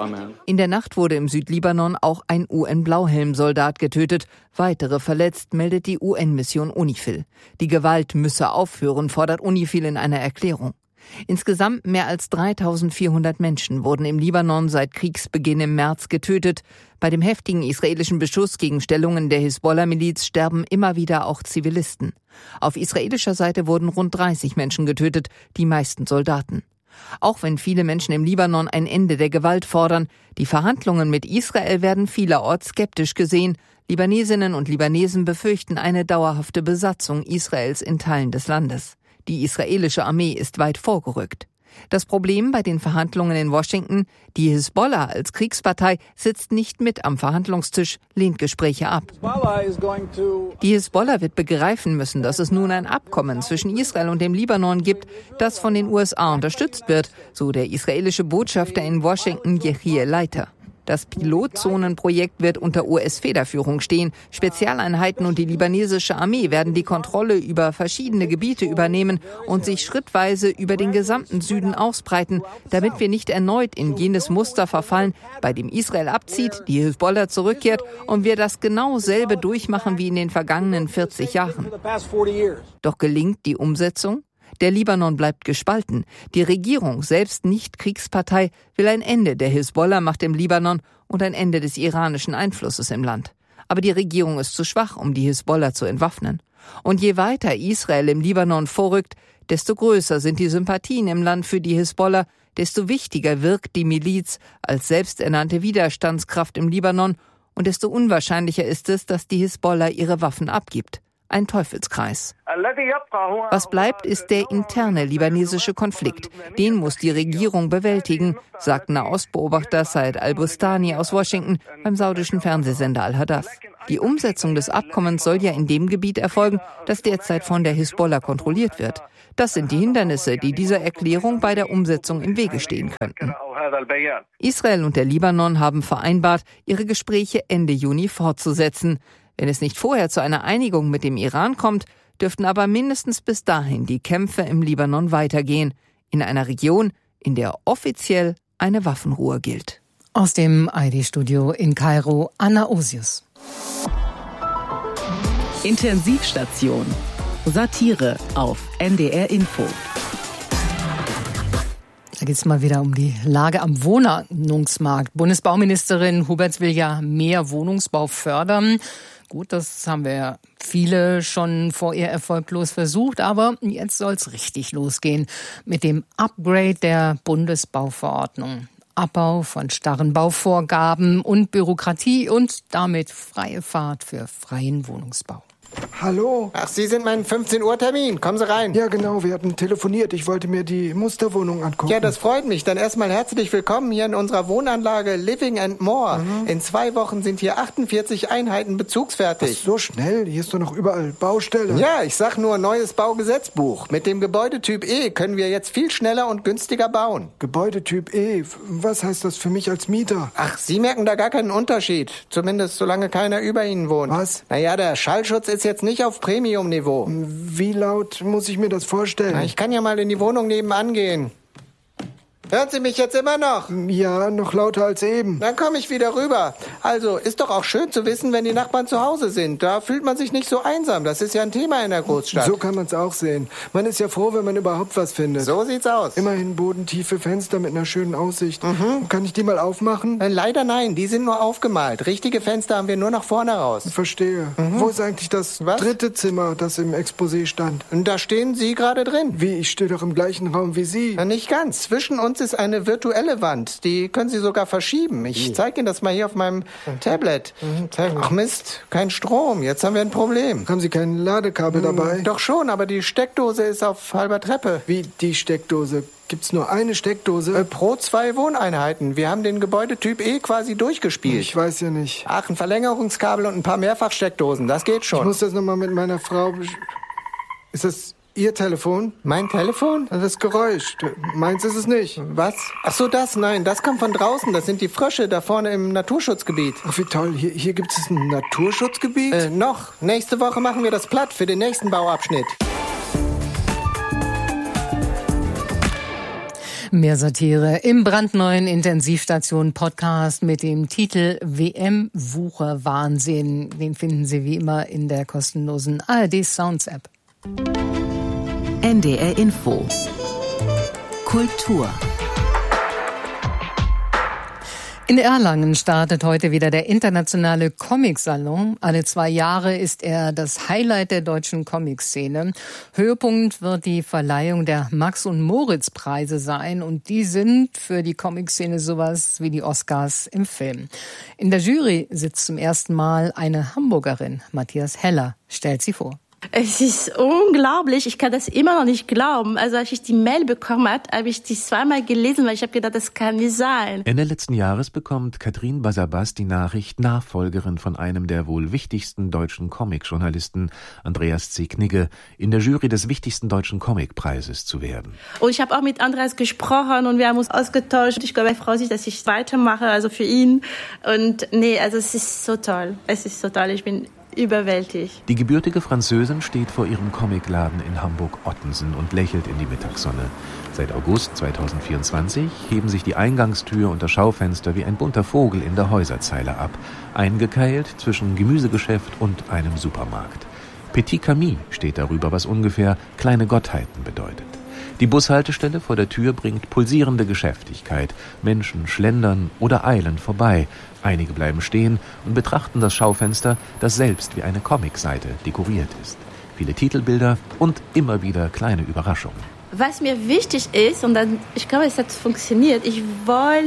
In der Nacht wurde im Südlibanon auch ein U N-Blauhelm-Soldat getötet, weitere verletzt, meldet die U N-Mission UNIFIL. Die Gewalt müsse aufhören, fordert UNIFIL in einer Erklärung. Insgesamt mehr als dreitausendvierhundert Menschen wurden im Libanon seit Kriegsbeginn im März getötet. Bei dem heftigen israelischen Beschuss gegen Stellungen der Hisbollah-Miliz sterben immer wieder auch Zivilisten. Auf israelischer Seite wurden rund dreißig Menschen getötet, die meisten Soldaten. Auch wenn viele Menschen im Libanon ein Ende der Gewalt fordern, die Verhandlungen mit Israel werden vielerorts skeptisch gesehen. Libanesinnen und Libanesen befürchten eine dauerhafte Besatzung Israels in Teilen des Landes. Die israelische Armee ist weit vorgerückt. Das Problem bei den Verhandlungen in Washington: die Hisbollah als Kriegspartei sitzt nicht mit am Verhandlungstisch, lehnt Gespräche ab. Die Hisbollah wird begreifen müssen, dass es nun ein Abkommen zwischen Israel und dem Libanon gibt, das von den U S A unterstützt wird, so der israelische Botschafter in Washington, Yechiel Leiter. Das Pilotzonenprojekt wird unter U S-Federführung stehen. Spezialeinheiten und die libanesische Armee werden die Kontrolle über verschiedene Gebiete übernehmen und sich schrittweise über den gesamten Süden ausbreiten, damit wir nicht erneut in jenes Muster verfallen, bei dem Israel abzieht, die Hisbollah zurückkehrt und wir das genau selbe durchmachen wie in den vergangenen vierzig Jahren. Doch gelingt die Umsetzung? Der Libanon bleibt gespalten. Die Regierung, selbst nicht Kriegspartei, will ein Ende der Hisbollah-Macht im Libanon und ein Ende des iranischen Einflusses im Land. Aber die Regierung ist zu schwach, um die Hisbollah zu entwaffnen. Und je weiter Israel im Libanon vorrückt, desto größer sind die Sympathien im Land für die Hisbollah, desto wichtiger wirkt die Miliz als selbsternannte Widerstandskraft im Libanon und desto unwahrscheinlicher ist es, dass die Hisbollah ihre Waffen abgibt. Ein Teufelskreis. Was bleibt, ist der interne libanesische Konflikt. Den muss die Regierung bewältigen, sagt Nahostbeobachter Said al-Bustani aus Washington beim saudischen Fernsehsender Al-Hadaf. Die Umsetzung des Abkommens soll ja in dem Gebiet erfolgen, das derzeit von der Hisbollah kontrolliert wird. Das sind die Hindernisse, die dieser Erklärung bei der Umsetzung im Wege stehen könnten. Israel und der Libanon haben vereinbart, ihre Gespräche Ende Juni fortzusetzen. Wenn es nicht vorher zu einer Einigung mit dem Iran kommt, dürften aber mindestens bis dahin die Kämpfe im Libanon weitergehen, in einer Region, in der offiziell eine Waffenruhe gilt. Aus dem I D-Studio in Kairo, Anna Osius. Intensivstation. Satire auf N D R Info. Da geht es mal wieder um die Lage am Wohnungsmarkt. Bundesbauministerin Huberts will ja mehr Wohnungsbau fördern. Gut, das haben wir viele schon vor ihr erfolglos versucht, aber jetzt soll es richtig losgehen mit dem Upgrade der Bundesbauverordnung. Abbau von starren Bauvorgaben und Bürokratie und damit freie Fahrt für freien Wohnungsbau. Hallo? Ach, Sie sind mein fünfzehn Uhr Termin. Kommen Sie rein. Ja, genau. Wir hatten telefoniert. Ich wollte mir die Musterwohnung angucken. Ja, das freut mich. Dann erstmal herzlich willkommen hier in unserer Wohnanlage Living and More. Mhm. In zwei Wochen sind hier achtundvierzig Einheiten bezugsfertig. Ach, so schnell? Hier ist doch noch überall Baustelle. Ja, ich sag nur neues Baugesetzbuch. Mit dem Gebäudetyp E können wir jetzt viel schneller und günstiger bauen. Gebäudetyp E? Was heißt das für mich als Mieter? Ach, Sie merken da gar keinen Unterschied. Zumindest solange keiner über Ihnen wohnt. Was? Naja, der Schallschutz ist jetzt nicht auf Premium-Niveau. Wie laut muss ich mir das vorstellen? Na, ich kann ja mal in die Wohnung nebenan gehen. Hören Sie mich jetzt immer noch? Ja, noch lauter als eben. Dann komme ich wieder rüber. Also, ist doch auch schön zu wissen, wenn die Nachbarn zu Hause sind. Da fühlt man sich nicht so einsam. Das ist ja ein Thema in der Großstadt. So kann man es auch sehen. Man ist ja froh, wenn man überhaupt was findet. So sieht's aus. Immerhin bodentiefe Fenster mit einer schönen Aussicht. Mhm. Kann ich die mal aufmachen? Äh, leider nein, die sind nur aufgemalt. Richtige Fenster haben wir nur nach vorne raus. Verstehe. Mhm. Wo ist eigentlich das was? dritte Zimmer, das im Exposé stand? Und da stehen Sie gerade drin. Wie, ich stehe doch im gleichen Raum wie Sie. Na, nicht ganz. Zwischen uns ist eine virtuelle Wand. Die können Sie sogar verschieben. Ich zeige Ihnen das mal hier auf meinem Tablet. Ach Mist, kein Strom. Jetzt haben wir ein Problem. Haben Sie kein Ladekabel hm, dabei? Doch schon, aber die Steckdose ist auf halber Treppe. Wie die Steckdose? Gibt's nur eine Steckdose? Äh, pro zwei Wohneinheiten. Wir haben den Gebäudetyp E quasi durchgespielt. Ich weiß ja nicht. Ach, ein Verlängerungskabel und ein paar Mehrfachsteckdosen. Das geht schon. Ich muss das nochmal mit meiner Frau... Ist das Ihr Telefon? Mein Telefon? Das Geräusch. Meins ist es nicht. Was? Ach so, das? Nein, das kommt von draußen. Das sind die Frösche da vorne im Naturschutzgebiet. Ach, wie toll. Hier, hier gibt es ein Naturschutzgebiet? Äh, noch. Nächste Woche machen wir das platt für den nächsten Bauabschnitt. Mehr Satire im brandneuen Intensivstation-Podcast mit dem Titel W M-Wucher-Wahnsinn. Den finden Sie wie immer in der kostenlosen A R D-Sounds-App. N D R Info. Kultur. In Erlangen startet heute wieder der internationale Comic-Salon. Alle zwei Jahre ist er das Highlight der deutschen Comic-Szene. Höhepunkt wird die Verleihung der Max- und Moritz-Preise sein. Und die sind für die Comic-Szene sowas wie die Oscars im Film. In der Jury sitzt zum ersten Mal eine Hamburgerin. Matthias Heller stellt sie vor. Es ist unglaublich, ich kann das immer noch nicht glauben. Also als ich die Mail bekommen habe, habe ich die zweimal gelesen, weil ich habe gedacht, das kann nicht sein. Ende letzten Jahres bekommt Katrin Basabas die Nachricht, Nachfolgerin von einem der wohl wichtigsten deutschen Comic-Journalisten, Andreas C. Knigge, in der Jury des wichtigsten deutschen Comic-Preises zu werden. Und ich habe auch mit Andreas gesprochen und wir haben uns ausgetauscht. Ich glaube, er freut sich, dass ich weitermache, also für ihn. Und nee, also es ist so toll. Es ist so toll. Ich bin überwältigt. Die gebürtige Französin steht vor ihrem Comicladen in Hamburg-Ottensen und lächelt in die Mittagssonne. Seit August zweitausendvierundzwanzig heben sich die Eingangstür und das Schaufenster wie ein bunter Vogel in der Häuserzeile ab, eingekeilt zwischen Gemüsegeschäft und einem Supermarkt. Petit Camille steht darüber, was ungefähr kleine Gottheiten bedeutet. Die Bushaltestelle vor der Tür bringt pulsierende Geschäftigkeit. Menschen schlendern oder eilen vorbei. Einige bleiben stehen und betrachten das Schaufenster, das selbst wie eine Comicseite dekoriert ist. Viele Titelbilder und immer wieder kleine Überraschungen. Was mir wichtig ist, und dann, ich glaube, es hat funktioniert, ich will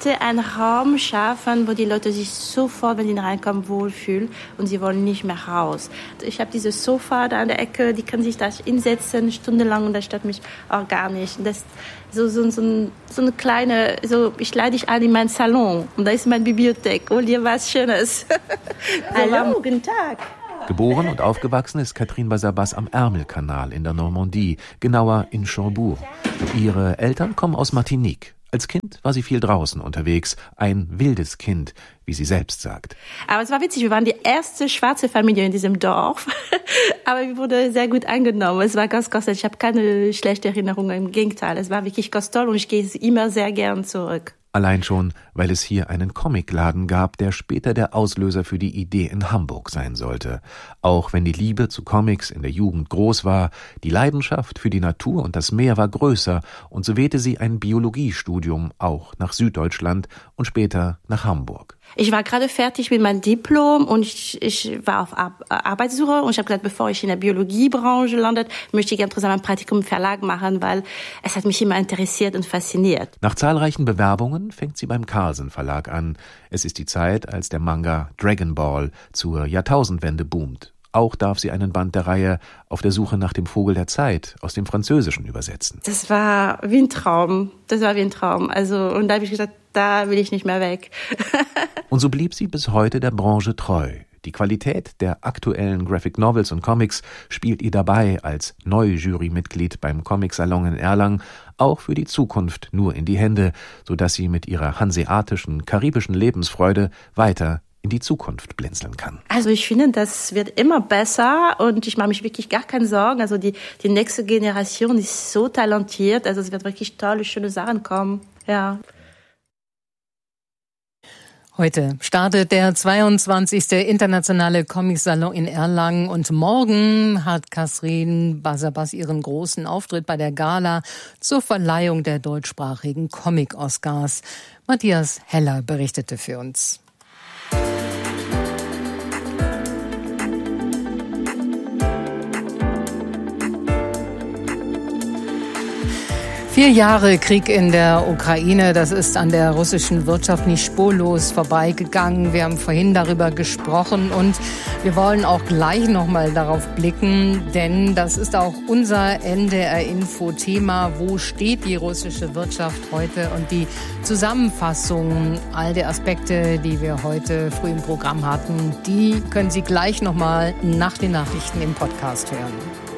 möchte einen Raum schaffen, wo die Leute sich sofort, wenn sie reinkommen, wohlfühlen und sie wollen nicht mehr raus. Ich habe dieses Sofa da an der Ecke, die können sich da hinsetzen, stundenlang, und das stört mich auch gar nicht. Das so so so, so eine kleine, so ich lade dich ein in meinen Salon und da ist meine Bibliothek. Hol dir was Schönes. Hallo, guten Tag. Geboren und aufgewachsen ist Catherine Basabas am Ärmelkanal in der Normandie, genauer in Cherbourg. Ihre Eltern kommen aus Martinique. Als Kind war sie viel draußen unterwegs, ein wildes Kind, wie sie selbst sagt. Aber es war witzig, wir waren die erste schwarze Familie in diesem Dorf, aber wir wurden sehr gut angenommen. Es war ganz, ganz toll. Ich habe keine schlechte Erinnerungen, im Gegenteil. Es war wirklich ganz toll und ich gehe immer sehr gern zurück. Allein schon, weil es hier einen Comicladen gab, der später der Auslöser für die Idee in Hamburg sein sollte. Auch wenn die Liebe zu Comics in der Jugend groß war, die Leidenschaft für die Natur und das Meer war größer, und so wählte sie ein Biologiestudium auch nach Süddeutschland und später nach Hamburg. Ich war gerade fertig mit meinem Diplom und ich, ich war auf Ar- Arbeitssuche und ich habe gesagt, bevor ich in der Biologiebranche lande, möchte ich gerne zusammen ein Praktikum im Verlag machen, weil es hat mich immer interessiert und fasziniert. Nach zahlreichen Bewerbungen fängt sie beim Carlsen Verlag an. Es ist die Zeit, als der Manga Dragon Ball zur Jahrtausendwende boomt. Auch darf sie einen Band der Reihe Auf der Suche nach dem Vogel der Zeit aus dem Französischen übersetzen. Das war wie ein Traum. Das war wie ein Traum. Also, und da habe ich gesagt, da will ich nicht mehr weg. Und so blieb sie bis heute der Branche treu. Die Qualität der aktuellen Graphic Novels und Comics spielt ihr dabei als Neu-Jury-Mitglied beim Comic-Salon in Erlangen auch für die Zukunft nur in die Hände, sodass sie mit ihrer hanseatischen, karibischen Lebensfreude weiter in die Zukunft blinzeln kann. Also ich finde, das wird immer besser und ich mache mich wirklich gar keine Sorgen. Also die, die nächste Generation ist so talentiert, also es wird wirklich tolle, schöne Sachen kommen. Ja. Heute startet der zweiundzwanzigste Internationale Comic-Salon in Erlangen und morgen hat Catherine Basabas ihren großen Auftritt bei der Gala zur Verleihung der deutschsprachigen Comic-Oscars. Matthias Heller berichtete für uns. Vier Jahre Krieg in der Ukraine, das ist an der russischen Wirtschaft nicht spurlos vorbeigegangen. Wir haben vorhin darüber gesprochen und wir wollen auch gleich nochmal darauf blicken, denn das ist auch unser N D R-Info-Thema. Wo steht die russische Wirtschaft heute? Und die Zusammenfassung all der Aspekte, die wir heute früh im Programm hatten, die können Sie gleich nochmal nach den Nachrichten im Podcast hören.